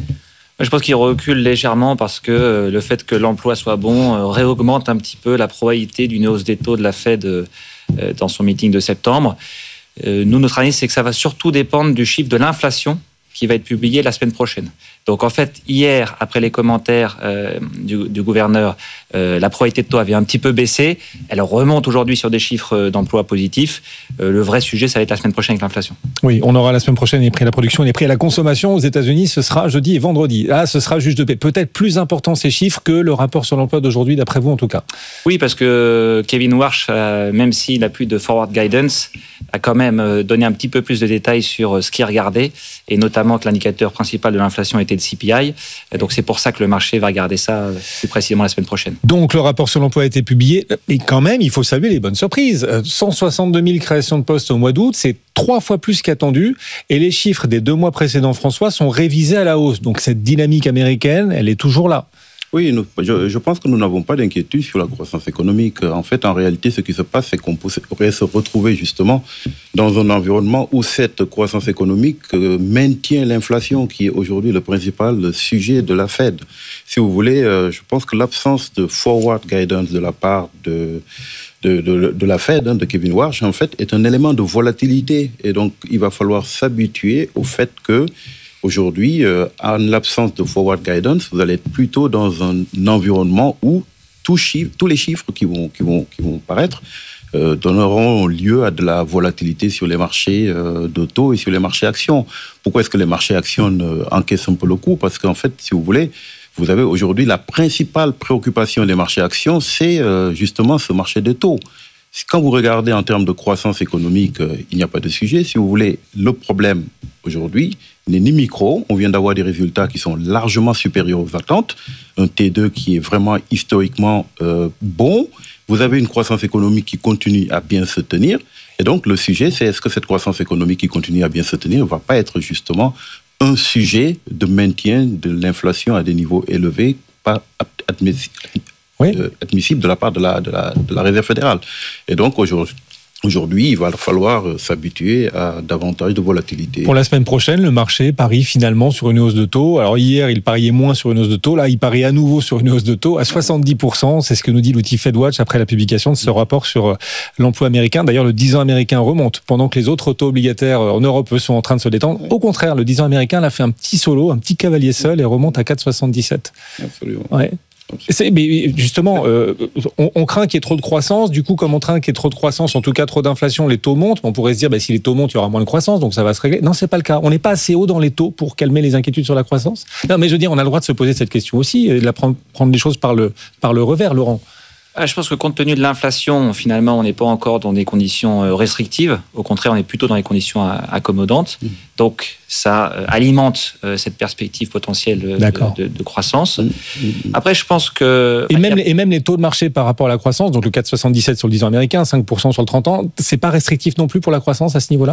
Je pense qu'il recule légèrement parce que le fait que l'emploi soit bon réaugmente un petit peu la probabilité d'une hausse des taux de la Fed dans son meeting de septembre. Nous, notre analyse, c'est que ça va surtout dépendre du chiffre de l'inflation qui va être publié la semaine prochaine. Donc en fait, hier, après les commentaires euh, du, du gouverneur, euh, la probabilité de taux avait un petit peu baissé. Elle remonte aujourd'hui sur des chiffres d'emploi positifs. Euh, le vrai sujet, ça va être la semaine prochaine avec l'inflation.
Oui, on aura la semaine prochaine les prix à la production et les prix à la consommation aux États-Unis. Ce sera jeudi et vendredi. Là, ce sera juge de paix. Peut-être plus important ces chiffres que le rapport sur l'emploi d'aujourd'hui, d'après vous en tout cas.
Oui, parce que Kevin Warsh, euh, même s'il n'a plus de forward guidance, a quand même donné un petit peu plus de détails sur ce qu'il regardait, et notamment que l'indicateur principal de l'inflation était le C P I. Donc c'est pour ça que le marché va regarder ça plus précisément la semaine prochaine.
Donc le rapport sur l'emploi a été publié, mais quand même, il faut saluer les bonnes surprises. cent soixante-deux mille créations de postes au mois d'août, c'est trois fois plus qu'attendu, et les chiffres des deux mois précédents, François, sont révisés à la hausse. Donc cette dynamique américaine, elle est toujours là.
Oui, nous, je, je pense que nous n'avons pas d'inquiétude sur la croissance économique. En fait, en réalité, ce qui se passe, c'est qu'on pourrait se retrouver justement dans un environnement où cette croissance économique maintient l'inflation, qui est aujourd'hui le principal sujet de la Fed. Si vous voulez, je pense que l'absence de forward guidance de la part de... De, de, de la Fed, hein, de Kevin Warsh, en fait, est un élément de volatilité. Et donc, il va falloir s'habituer au fait que aujourd'hui, euh, en l'absence de forward guidance, vous allez être plutôt dans un environnement où tous, chiffres, tous les chiffres qui vont, qui vont, qui vont paraître euh, donneront lieu à de la volatilité sur les marchés euh, d'auto et sur les marchés actions. Pourquoi est-ce que les marchés actions euh, encaissent un peu le coup ? Parce qu'en fait, si vous voulez, vous avez aujourd'hui la principale préoccupation des marchés actions, c'est euh, justement ce marché des taux. Quand vous regardez en termes de croissance économique, euh, il n'y a pas de sujet. Si vous voulez, le problème aujourd'hui n'est ni micro. On vient d'avoir des résultats qui sont largement supérieurs aux attentes. Un T deux qui est vraiment historiquement euh, bon. Vous avez une croissance économique qui continue à bien se tenir. Et donc, le sujet, c'est est-ce que cette croissance économique qui continue à bien se tenir ne va pas être justement un sujet de maintien de l'inflation à des niveaux élevés, pas admissible. Oui. admissible de la part de la, de la, de la Réserve fédérale. Et donc, aujourd'hui, aujourd'hui, il va falloir s'habituer à davantage de volatilité.
Pour la semaine prochaine, le marché parie finalement sur une hausse de taux. Alors hier, il pariait moins sur une hausse de taux. Là, il parie à nouveau sur une hausse de taux à soixante-dix pour cent. C'est ce que nous dit l'outil FedWatch après la publication de ce rapport sur l'emploi américain. D'ailleurs, le dix ans américain remonte pendant que les autres taux obligataires en Europe sont en train de se détendre. Au contraire, le dix ans américain a fait un petit solo, un petit cavalier seul et remonte à quatre virgule soixante-dix-sept.
Absolument.
Ouais. C'est, mais justement, euh, on, on craint qu'il y ait trop de croissance. Du coup, comme on craint qu'il y ait trop de croissance, en tout cas trop d'inflation, les taux montent. On pourrait se dire, bah, si les taux montent, il y aura moins de croissance, donc ça va se régler. Non, c'est pas le cas. On n'est pas assez haut dans les taux pour calmer les inquiétudes sur la croissance. Non, mais je veux dire, on a le droit de se poser cette question aussi et de la prendre, prendre les choses par le, par le revers, Laurent.
Je pense que compte tenu de l'inflation, finalement, on n'est pas encore dans des conditions restrictives. Au contraire, on est plutôt dans des conditions accommodantes. Mmh. Donc, ça alimente cette perspective potentielle de, de, de croissance. Mmh. Après, je pense que...
Et même, et même les taux de marché par rapport à la croissance, donc le quatre virgule soixante-dix-sept sur le dix ans américain, cinq pour cent sur le trente ans, c'est pas restrictif non plus pour la croissance à ce niveau-là ?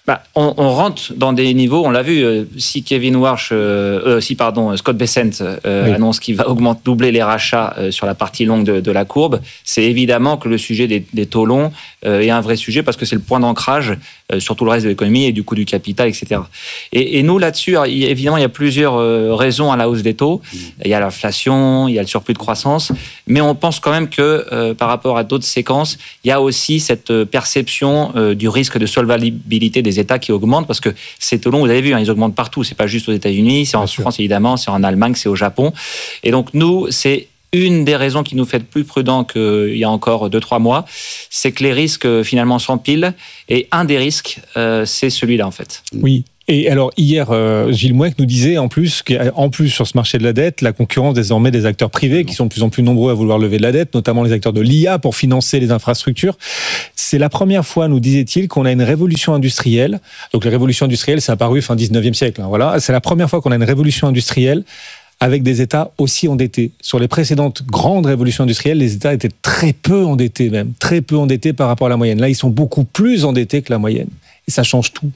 Bah, on, on rentre dans des niveaux, on l'a vu, euh, si Kevin Warsh, euh, euh, si pardon, Scott Bessent euh, oui. annonce qu'il va augmenter, doubler les rachats euh, sur la partie longue de, de la courbe, c'est évidemment que le sujet des, des taux longs euh, est un vrai sujet parce que c'est le point d'ancrage euh, sur tout le reste de l'économie et du coût du capital, et cetera. Et, et nous, là-dessus, alors, il, évidemment, il y a plusieurs euh, raisons à la hausse des taux. Mmh. Il y a l'inflation, il y a le surplus de croissance, mais on pense quand même que euh, par rapport à d'autres séquences, il y a aussi cette perception euh, du risque de solvabilité des États qui augmentent parce que ces taux longs, vous avez vu, hein, ils augmentent partout. C'est pas juste aux États-Unis, c'est en Bien France sûr. évidemment, c'est en Allemagne, c'est au Japon. Et donc nous, c'est une des raisons qui nous fait plus prudents qu'il y a encore deux trois mois, c'est que les risques finalement s'empilent. Et un des risques, euh, c'est celui-là en fait.
Oui. Et alors hier, euh, Gilles Mouek nous disait en plus qu'en plus sur ce marché de la dette, la concurrence désormais des acteurs privés qui sont de plus en plus nombreux à vouloir lever de la dette, notamment les acteurs de l'I A pour financer les infrastructures. C'est la première fois, nous disait-il, qu'on a une révolution industrielle. Donc la révolution industrielle, c'est apparu fin dix-neuvième siècle. Hein, voilà, c'est la première fois qu'on a une révolution industrielle avec des États aussi endettés. Sur les précédentes grandes révolutions industrielles, les États étaient très peu endettés même, très peu endettés par rapport à la moyenne. Là, ils sont beaucoup plus endettés que la moyenne. Et ça change tout.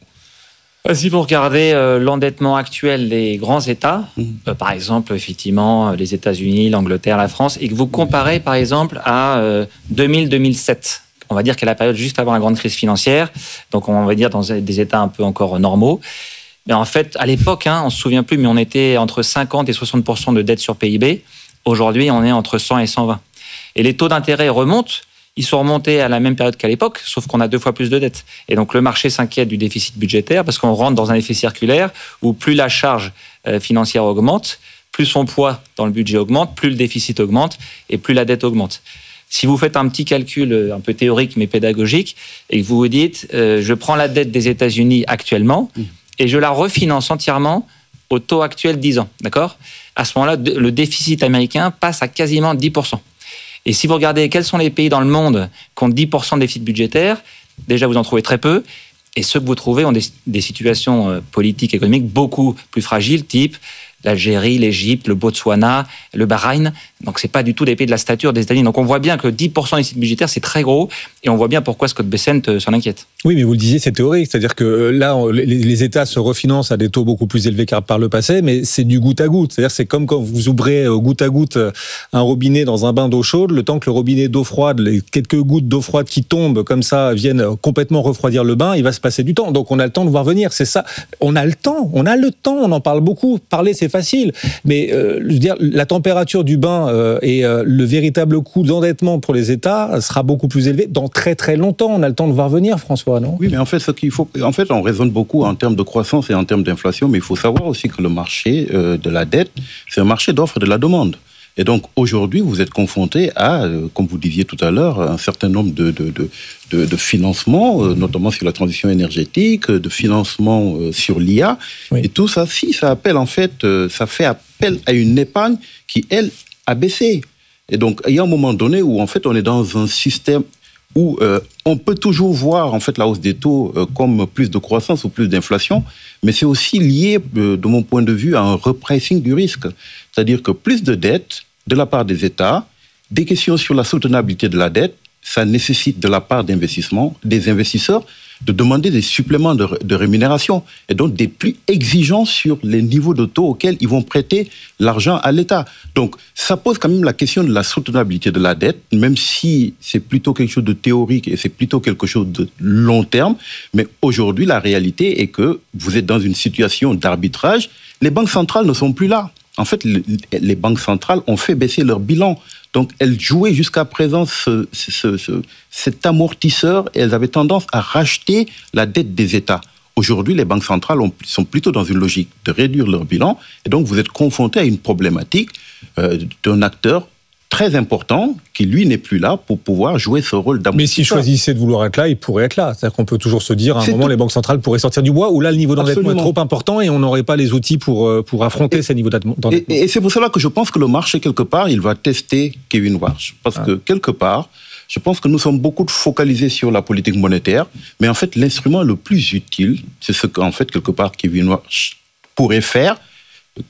Si vous regardez euh, l'endettement actuel des grands États, mmh. euh, par exemple, effectivement, les États-Unis, l'Angleterre, la France, et que vous comparez, par exemple, à euh, deux mille à deux mille sept, on va dire qu'à la période juste avant la grande crise financière, donc on va dire dans des États un peu encore normaux, mais en fait, à l'époque, hein, on ne se souvient plus, mais on était entre cinquante et soixante pour cent de dette sur P I B. Aujourd'hui, on est entre cent et cent vingt. Et les taux d'intérêt remontent. Ils sont remontés à la même période qu'à l'époque, sauf qu'on a deux fois plus de dettes. Et donc le marché s'inquiète du déficit budgétaire parce qu'on rentre dans un effet circulaire où plus la charge financière augmente, plus son poids dans le budget augmente, plus le déficit augmente et plus la dette augmente. Si vous faites un petit calcul un peu théorique mais pédagogique et que vous vous dites euh, je prends la dette des États-Unis actuellement et je la refinance entièrement au taux actuel dix ans, d'accord ? À ce moment-là, le déficit américain passe à quasiment dix pour cent. Et si vous regardez quels sont les pays dans le monde qui ont dix pour cent de déficit budgétaire, déjà vous en trouvez très peu. Et ceux que vous trouvez ont des, des situations politiques, économiques beaucoup plus fragiles, type l'Algérie, l'Égypte, le Botswana, le Bahreïn. Donc c'est pas du tout des pays de la stature des États-Unis. Donc on voit bien que dix pour cent de déficit budgétaire, c'est très gros. Et on voit bien pourquoi Scott Bessent s'en inquiète.
Oui, mais vous le disiez, c'est théorique. C'est-à-dire que là, les, les États se refinancent à des taux beaucoup plus élevés qu'à par le passé, mais c'est du goutte à goutte. C'est-à-dire c'est comme quand vous ouvrez goutte à goutte un robinet dans un bain d'eau chaude, le temps que le robinet d'eau froide, les quelques gouttes d'eau froide qui tombent comme ça viennent complètement refroidir le bain, il va se passer du temps. Donc on a le temps de voir venir. C'est ça. On a le temps. On a le temps. On en parle beaucoup. Parler, c'est facile. Mais euh, je veux dire, la température du bain euh, et euh, le véritable coût d'endettement pour les États sera beaucoup plus élevé dans très très longtemps. On a le temps de voir venir, François, non ?
Oui, mais en fait, ce qu'il faut, en fait, on raisonne beaucoup en termes de croissance et en termes d'inflation, mais il faut savoir aussi que le marché euh, de la dette, c'est un marché d'offre et de la demande. Et donc, aujourd'hui, vous êtes confronté à, euh, comme vous disiez tout à l'heure, un certain nombre de, de, de, de, de financements, euh, notamment sur la transition énergétique, de financements euh, sur l'I A. Oui. Et tout ça, si, ça appelle, en fait, euh, ça fait appel à une épargne qui, elle, a baissé. Et donc, il y a un moment donné où, en fait, on est dans un système où euh, on peut toujours voir en fait la hausse des taux euh, comme plus de croissance ou plus d'inflation, mais c'est aussi lié, euh, de mon point de vue, à un repricing du risque. C'est-à-dire que plus de dettes de la part des États, des questions sur la soutenabilité de la dette, ça nécessite de la part d'investissements, des investisseurs, de demander des suppléments de, de rémunération et donc des plus exigeants sur les niveaux de taux auxquels ils vont prêter l'argent à l'État. Donc, ça pose quand même la question de la soutenabilité de la dette, même si c'est plutôt quelque chose de théorique et c'est plutôt quelque chose de long terme. Mais aujourd'hui, la réalité est que vous êtes dans une situation d'arbitrage. Les banques centrales ne sont plus là. En fait, les banques centrales ont fait baisser leur bilan. Donc, elles jouaient jusqu'à présent ce, ce, ce, cet amortisseur et elles avaient tendance à racheter la dette des États. Aujourd'hui, les banques centrales ont, sont plutôt dans une logique de réduire leur bilan. Et donc, vous êtes confronté à une problématique euh, d'un acteur très important qui, lui, n'est plus là pour pouvoir jouer ce rôle d'amortisseur.
Mais s'il choisissait de vouloir être là, il pourrait être là. C'est-à-dire qu'on peut toujours se dire, à un c'est moment, tout... les banques centrales pourraient sortir du bois, où là, le niveau d'endettement Absolument. est trop important et on n'aurait pas les outils pour, pour affronter et, ces niveaux d'endettement.
Et, et c'est pour cela que je pense que le marché, quelque part, il va tester Kevin Warsh. Parce ah. que, quelque part, je pense que nous sommes beaucoup focalisés sur la politique monétaire, mais en fait, l'instrument le plus utile, c'est ce qu'en fait, quelque part, Kevin Warsh pourrait faire.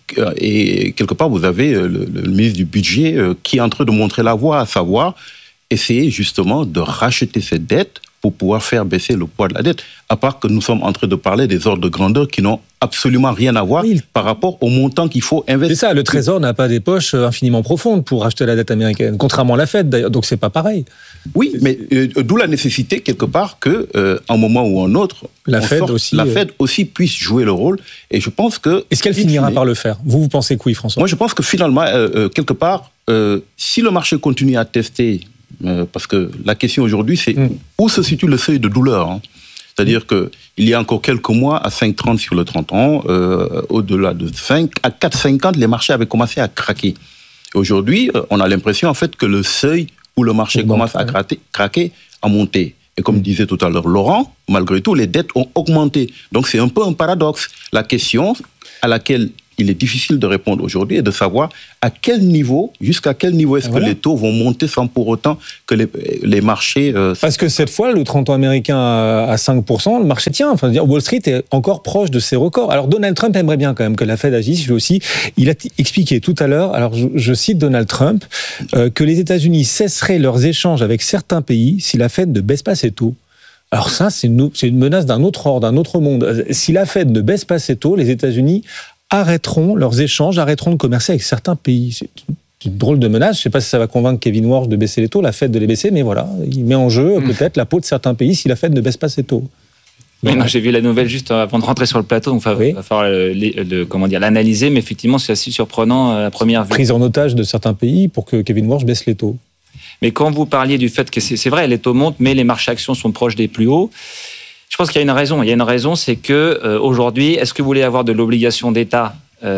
Et quelque part, vous avez le, le ministre du Budget qui est en train de montrer la voie, à savoir essayer justement de racheter cette dette pour pouvoir faire baisser le poids de la dette. À part que nous sommes en train de parler des ordres de grandeur qui n'ont absolument rien à voir oui. par rapport au montant qu'il faut investir.
C'est ça, le Trésor n'a pas des poches infiniment profondes pour racheter la dette américaine, contrairement à la Fed d'ailleurs, donc c'est pas pareil.
Oui, mais euh, d'où la nécessité quelque part que, euh, un moment ou un autre,
la Fed, sorte, aussi,
la
euh...
Fed aussi puisse jouer le rôle. Et je pense que...
Est-ce qu'elle finira finit, par le faire ? Vous, vous pensez que oui, François ?
Moi, je pense que finalement, euh, euh, quelque part, euh, si le marché continue à tester, euh, parce que la question aujourd'hui, c'est mm. où se situe le seuil de douleur, hein ? C'est-à-dire qu'il y a encore quelques mois, à cinq virgule trente sur le trente ans, euh, au-delà de cinq, à quatre virgule cinquante, les marchés avaient commencé à craquer. Aujourd'hui, on a l'impression en fait que le seuil où le marché bon, commence à craquer, craquer a monté. Et comme disait tout à l'heure Laurent, malgré tout, les dettes ont augmenté. Donc c'est un peu un paradoxe. La question à laquelle il est difficile de répondre aujourd'hui est de savoir à quel niveau, jusqu'à quel niveau est-ce voilà. que les taux vont monter sans pour autant que les, les marchés... Euh,
Parce que cette fois, le trente ans américain à cinq pour cent, le marché tient. Enfin, Wall Street est encore proche de ses records. Alors Donald Trump aimerait bien quand même que la Fed agisse, lui aussi. Il a t- expliqué tout à l'heure, alors je, je cite Donald Trump, euh, que les États-Unis cesseraient leurs échanges avec certains pays si la Fed ne baisse pas ses taux. Alors ça, c'est une, c'est une menace d'un autre ordre, d'un autre monde. Si la Fed ne baisse pas ses taux, les États-Unis arrêteront leurs échanges, arrêteront de commercer avec certains pays. C'est une drôle de menace. Je ne sais pas si ça va convaincre Kevin Warsh de baisser les taux, la Fed de les baisser, mais voilà, il met en jeu mmh. peut-être la peau de certains pays si la Fed ne baisse pas ses taux.
Oui, non, j'ai vu la nouvelle juste avant de rentrer sur le plateau, donc il va, oui. va falloir le, le, comment dire, l'analyser, mais effectivement, c'est assez surprenant à la première vue.
Prise en otage de certains pays pour que Kevin Warsh baisse les taux.
Mais quand vous parliez du fait que c'est, c'est vrai, les taux montent, mais les marchés actions sont proches des plus hauts, je pense qu'il y a une raison. Il y a une raison, c'est que euh, aujourd'hui, est-ce que vous voulez avoir de l'obligation d'État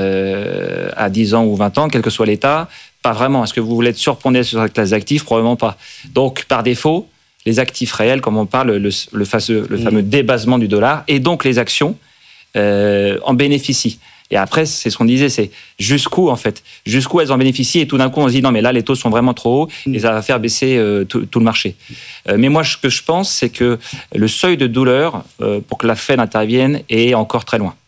euh, à dix ans ou vingt ans, quel que soit l'État ? Pas vraiment. Est-ce que vous voulez être surpondé sur cette classe d'actifs ? Probablement pas. Donc, par défaut, les actifs réels, comme on parle, le, le, fameux, le fameux débasement du dollar, et donc les actions euh, en bénéficient. Et après, c'est ce qu'on disait, c'est jusqu'où, en fait, jusqu'où elles en bénéficient, et tout d'un coup, on se dit, non, mais là, les taux sont vraiment trop hauts, et ça va faire baisser euh, tout, tout le marché. Euh, mais moi, ce que je pense, c'est que le seuil de douleur, euh, pour que la Fed intervienne, est encore très loin.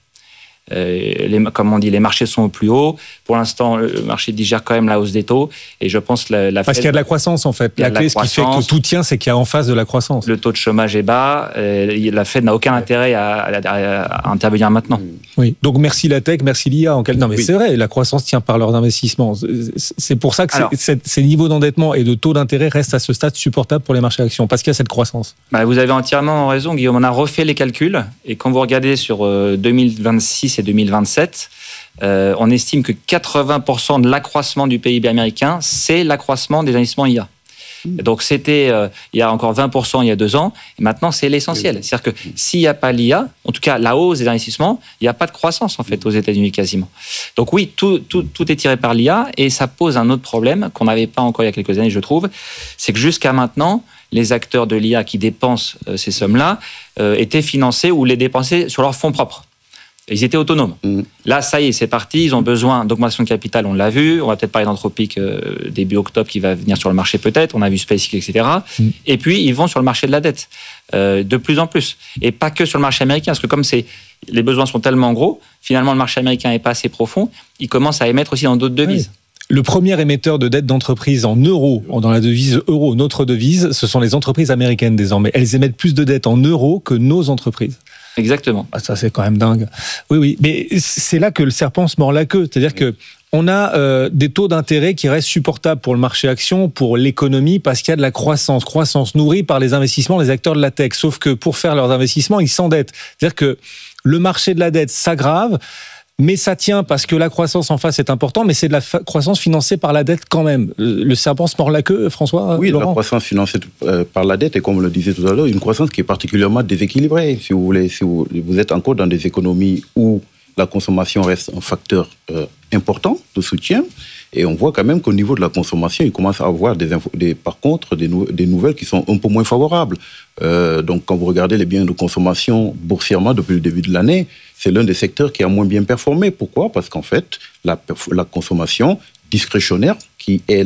Euh, les, comme on dit, les marchés sont au plus haut. Pour l'instant, le marché digère quand même la hausse des taux. Et je pense que la, la
Parce
Fed,
qu'il y a de la croissance, en fait. La clé, ce qui fait que tout tient, c'est qu'il y a en face de la croissance.
Le taux de chômage est bas. Euh, la Fed n'a aucun intérêt à, à, à, à intervenir maintenant.
Oui. Donc, merci la tech, merci l'I A. En quel... Non, mais oui. c'est vrai, la croissance tient par leurs investissements. C'est pour ça que Alors, c'est, ces niveaux d'endettement et de taux d'intérêt restent à ce stade supportables pour les marchés actions, parce qu'il y a cette croissance.
Bah, vous avez entièrement raison, Guillaume. On a refait les calculs. Et quand vous regardez sur deux mille vingt-six et deux mille vingt-sept, Euh, on estime que quatre-vingts pour cent de l'accroissement du P I B américain, c'est l'accroissement des investissements I A. Mmh. Donc c'était euh, il y a encore vingt pour cent il y a deux ans, et maintenant c'est l'essentiel. Mmh. C'est-à-dire que s'il n'y a pas l'I A, en tout cas la hausse des investissements, il n'y a pas de croissance en fait aux États-Unis quasiment. Donc oui, tout, tout, tout est tiré par l'I A, et ça pose un autre problème qu'on n'avait pas encore il y a quelques années, je trouve, c'est que jusqu'à maintenant, les acteurs de l'I A qui dépensent euh, ces sommes-là euh, étaient financés ou les dépensaient sur leurs fonds propres. Ils étaient autonomes. Mmh. Là, ça y est, c'est parti. Ils ont besoin d'augmentation de capital, on l'a vu. On va peut-être parler d'Anthropic euh, début octobre qui va venir sur le marché peut-être. On a vu SpaceX, et cetera. Mmh. Et puis, ils vont sur le marché de la dette euh, de plus en plus. Et pas que sur le marché américain, parce que comme c'est, les besoins sont tellement gros, finalement, le marché américain n'est pas assez profond. Ils commencent à émettre aussi dans d'autres devises.
Oui. Le premier émetteur de dette d'entreprise en euros, dans la devise euro, notre devise, ce sont les entreprises américaines désormais. Elles émettent plus de dettes en euros que nos entreprises.
Exactement.
Ah, ça, c'est quand même dingue. Oui, oui. Mais c'est là que le serpent se mord la queue. C'est-à-dire que on a euh, des taux d'intérêt qui restent supportables pour le marché action, pour l'économie, parce qu'il y a de la croissance. Croissance nourrie par les investissements des acteurs de la tech. Sauf que pour faire leurs investissements, ils s'endettent. C'est-à-dire que le marché de la dette s'aggrave, mais ça tient parce que la croissance en face est importante, mais c'est de la fa- croissance financée par la dette quand même. Le serpent se mord la queue, François ?
Oui,
Laurent ?
La croissance financée par la dette, et comme on le disait tout à l'heure, une croissance qui est particulièrement déséquilibrée. Si vous voulez, si vous, vous êtes encore dans des économies où la consommation reste un facteur euh, important de soutien, et on voit quand même qu'au niveau de la consommation, il commence à avoir des, infos, des par contre des, nou- des nouvelles qui sont un peu moins favorables. Euh, donc, quand vous regardez les biens de consommation boursièrement depuis le début de l'année, c'est l'un des secteurs qui a moins bien performé. Pourquoi ? Parce qu'en fait, la, la consommation discrétionnaire, qui, elle,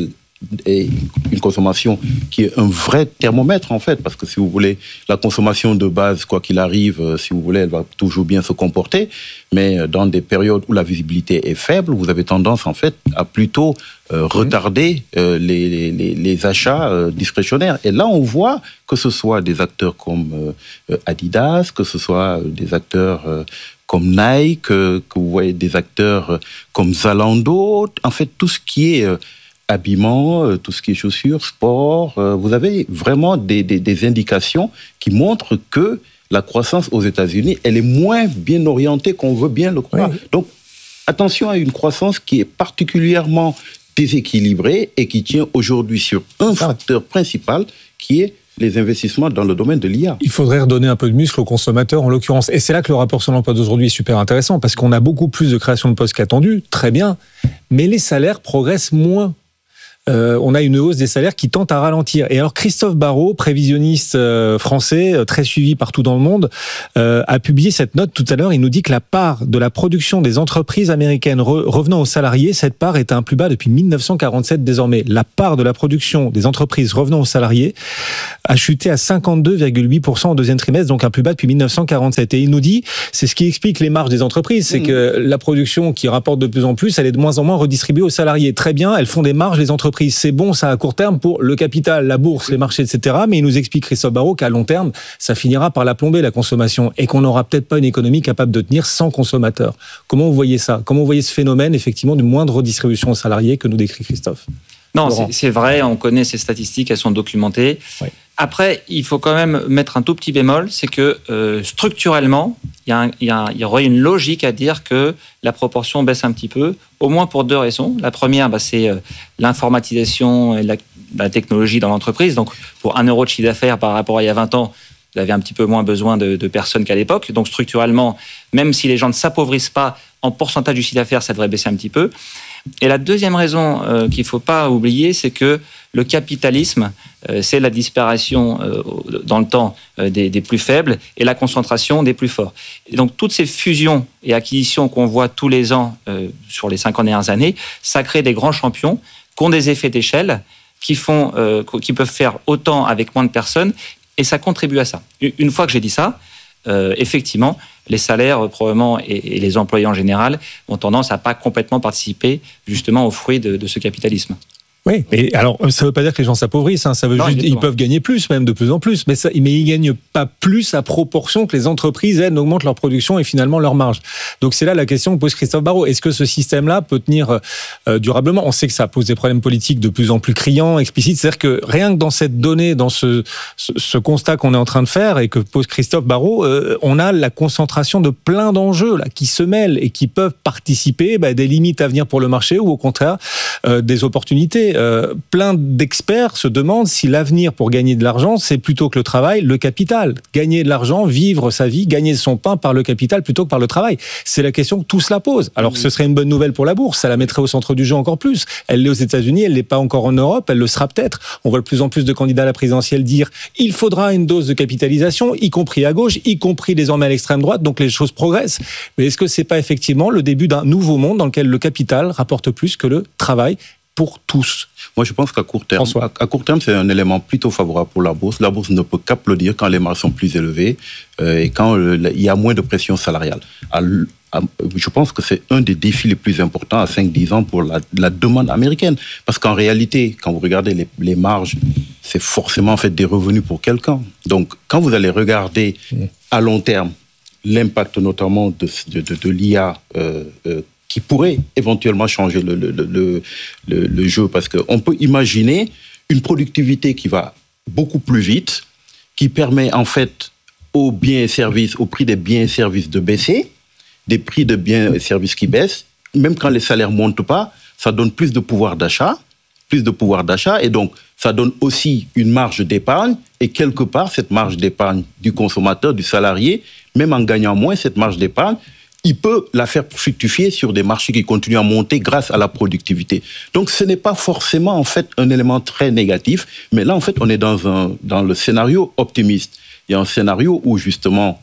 est une consommation qui est un vrai thermomètre, en fait, parce que si vous voulez, la consommation de base, quoi qu'il arrive, si vous voulez, elle va toujours bien se comporter, mais dans des périodes où la visibilité est faible, vous avez tendance, en fait, à plutôt euh, retarder euh, les, les, les achats euh, discrétionnaires. Et là, on voit que ce soit des acteurs comme euh, Adidas, que ce soit des acteurs euh, comme Nike, euh, que vous voyez des acteurs euh, comme Zalando, en fait, tout ce qui est euh, habillement, euh, tout ce qui est chaussures, sport, euh, vous avez vraiment des, des, des indications qui montrent que la croissance aux États-Unis, elle est moins bien orientée qu'on veut bien le croire. Oui. Donc, attention à une croissance qui est particulièrement déséquilibrée et qui tient aujourd'hui sur un facteur principal qui est les investissements dans le domaine de l'I A.
Il faudrait redonner un peu de muscle aux consommateurs, en l'occurrence. Et c'est là que le rapport sur l'emploi d'aujourd'hui est super intéressant, parce qu'on a beaucoup plus de création de postes qu'attendu, très bien, mais les salaires progressent moins. Euh, on a une hausse des salaires qui tente à ralentir. Et alors Christophe Barrot, prévisionniste euh, français, euh, très suivi partout dans le monde, euh, a publié cette note tout à l'heure. Il nous dit que la part de la production des entreprises américaines re- revenant aux salariés, cette part est à un plus bas depuis dix-neuf cent quarante-sept désormais. La part de la production des entreprises revenant aux salariés a chuté à cinquante-deux virgule huit pour cent au deuxième trimestre, donc un plus bas depuis dix-neuf cent quarante-sept. Et il nous dit, c'est ce qui explique les marges des entreprises, c'est mmh. que la production qui rapporte de plus en plus, elle est de moins en moins redistribuée aux salariés. Très bien, elles font des marges, les entreprises. C'est bon, ça à court terme pour le capital, la bourse, les marchés, et cetera. Mais il nous explique, Christophe Barrot, qu'à long terme, ça finira par la plomber, la consommation, et qu'on n'aura peut-être pas une économie capable de tenir sans consommateurs. Comment vous voyez ça ? Comment vous voyez ce phénomène, effectivement, de moindre redistribution aux salariés que nous décrit Christophe ?
Non, c'est, c'est vrai, on connaît ces statistiques, elles sont documentées. Oui. Après, il faut quand même mettre un tout petit bémol, c'est que euh, structurellement, il y, a un, il, y a un, il y aurait une logique à dire que la proportion baisse un petit peu, au moins pour deux raisons. La première, bah, c'est euh, l'informatisation et la, la technologie dans l'entreprise. Donc, pour un euro de chiffre d'affaires par rapport à il y a vingt ans, vous avez un petit peu moins besoin de, de personnes qu'à l'époque. Donc, structurellement, même si les gens ne s'appauvrissent pas, en pourcentage du chiffre d'affaires, ça devrait baisser un petit peu. Et la deuxième raison euh, qu'il ne faut pas oublier, c'est que le capitalisme, euh, c'est la disparition euh, dans le temps euh, des, des plus faibles et la concentration des plus forts. Et donc toutes ces fusions et acquisitions qu'on voit tous les ans euh, sur les cinquante dernières années, ça crée des grands champions qui ont des effets d'échelle, qui, font, euh, qui peuvent faire autant avec moins de personnes, et ça contribue à ça. Une fois que j'ai dit ça, euh, effectivement, les salaires euh, probablement et, et les employés en général ont tendance à pas complètement participer justement aux fruits de, de ce capitalisme.
Oui, mais alors ça ne veut pas dire que les gens s'appauvrissent, hein, ça veut non, juste ils peuvent gagner plus, même de plus en plus, mais, ça, mais ils ne gagnent pas plus à proportion que les entreprises, elles, augmentent leur production et finalement leur marge. Donc c'est là la question que pose Christophe Barrot. Est-ce que ce système-là peut tenir euh, durablement ? On sait que ça pose des problèmes politiques de plus en plus criants, explicites, c'est-à-dire que rien que dans cette donnée, dans ce, ce, ce constat qu'on est en train de faire et que pose Christophe Barrot, euh, on a la concentration de plein d'enjeux là, qui se mêlent et qui peuvent participer bah, des limites à venir pour le marché ou au contraire euh, des opportunités. Euh, plein d'experts se demandent si l'avenir pour gagner de l'argent, c'est plutôt que le travail, le capital. Gagner de l'argent, vivre sa vie, gagner son pain par le capital plutôt que par le travail. C'est la question que tout cela pose. Alors, ce serait une bonne nouvelle pour la bourse, ça la mettrait au centre du jeu encore plus. Elle l'est aux États-Unis, elle l'est pas encore en Europe, elle le sera peut-être. On voit de plus en plus de candidats à la présidentielle dire il faudra une dose de capitalisation, y compris à gauche, y compris désormais à l'extrême droite, donc les choses progressent. Mais est-ce que c'est pas effectivement le début d'un nouveau monde dans lequel le capital rapporte plus que le travail pour tous?
Moi, je pense qu'à court terme, à, à court terme, c'est un élément plutôt favorable pour la bourse. La bourse ne peut qu'applaudir quand les marges sont plus élevées euh, et quand euh, il y a moins de pression salariale. À, à, je pense que c'est un des défis les plus importants à cinq à dix ans pour la, la demande américaine. Parce qu'en réalité, quand vous regardez les, les marges, c'est forcément en fait des revenus pour quelqu'un. Donc, quand vous allez regarder à long terme l'impact notamment de, de, de, de l'I A euh, euh, qui pourrait éventuellement changer le, le, le, le, le jeu, parce qu'on peut imaginer une productivité qui va beaucoup plus vite, qui permet en fait aux biens et services, au prix des biens et services de baisser, des prix de biens et services qui baissent, même quand les salaires ne montent pas, ça donne plus de pouvoir d'achat, plus de pouvoir d'achat, et donc ça donne aussi une marge d'épargne, et quelque part, cette marge d'épargne du consommateur, du salarié, même en gagnant moins, cette marge d'épargne, il peut la faire fructifier sur des marchés qui continuent à monter grâce à la productivité. Donc, ce n'est pas forcément, en fait, un élément très négatif, mais là, en fait, on est dans, un, dans le scénario optimiste. Il y a un scénario où, justement,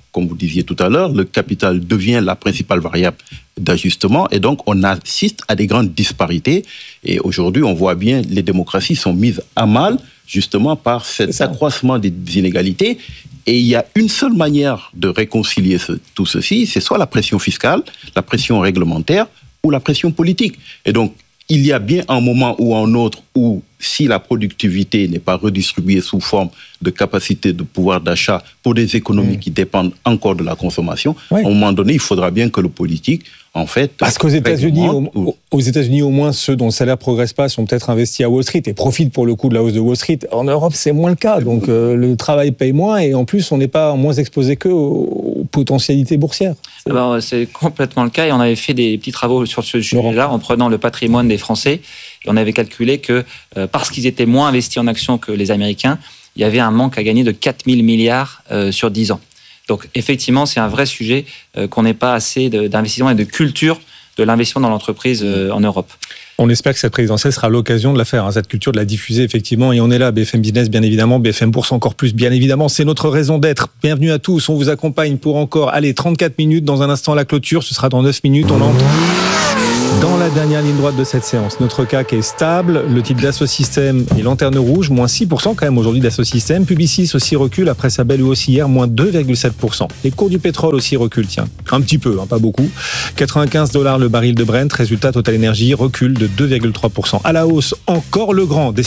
comme vous disiez tout à l'heure, le capital devient la principale variable d'ajustement et donc on assiste à des grandes disparités. Et aujourd'hui, on voit bien les démocraties sont mises à mal justement par cet accroissement des inégalités. Et il y a une seule manière de réconcilier ce, tout ceci, c'est soit la pression fiscale, la pression réglementaire ou la pression politique. Et donc, il y a bien un moment ou un autre où, si la productivité n'est pas redistribuée sous forme de capacité de pouvoir d'achat pour des économies mmh. qui dépendent encore de la consommation, oui. à un moment donné, il faudra bien que le politique, en fait...
Parce qu'aux États-Unis, au, aux États-Unis, au moins, ceux dont le salaire ne progresse pas sont peut-être investis à Wall Street et profitent pour le coup de la hausse de Wall Street. En Europe, c'est moins le cas. Donc, euh, le travail paye moins et en plus, on n'est pas moins exposé qu'eux aux, aux potentialités boursières.
C'est... Alors, c'est complètement le cas et on avait fait des petits travaux sur ce sujet-là en prenant le patrimoine des Français. Et on avait calculé que euh, parce qu'ils étaient moins investis en actions que les Américains, il y avait un manque à gagner de quatre mille milliards euh, sur dix ans. Donc effectivement, c'est un vrai sujet euh, qu'on n'ait pas assez de, d'investissement et de culture de l'investissement dans l'entreprise euh, en Europe.
On espère que cette présidentielle sera l'occasion de la faire, hein, cette culture de la diffuser effectivement. Et on est là, B F M Business bien évidemment, B F M Bourse encore plus bien évidemment. C'est notre raison d'être. Bienvenue à tous. On vous accompagne pour encore, allez, trente-quatre minutes. Dans un instant, la clôture. Ce sera dans neuf minutes. On entre dans la dernière ligne droite de cette séance. Notre C A C est stable. Le titre d'Asso Systèmes est lanterne rouge. moins six pour cent quand même aujourd'hui d'Asso Systèmes. Publicis aussi recule après sa belle hausse hier, moins deux virgule sept pour cent. Les cours du pétrole aussi reculent, tiens. Un petit peu, hein, pas beaucoup. quatre-vingt-quinze dollars le baril de Brent. Résultat, Total Energy recule de deux virgule trois pour cent. À la hausse, encore le grand.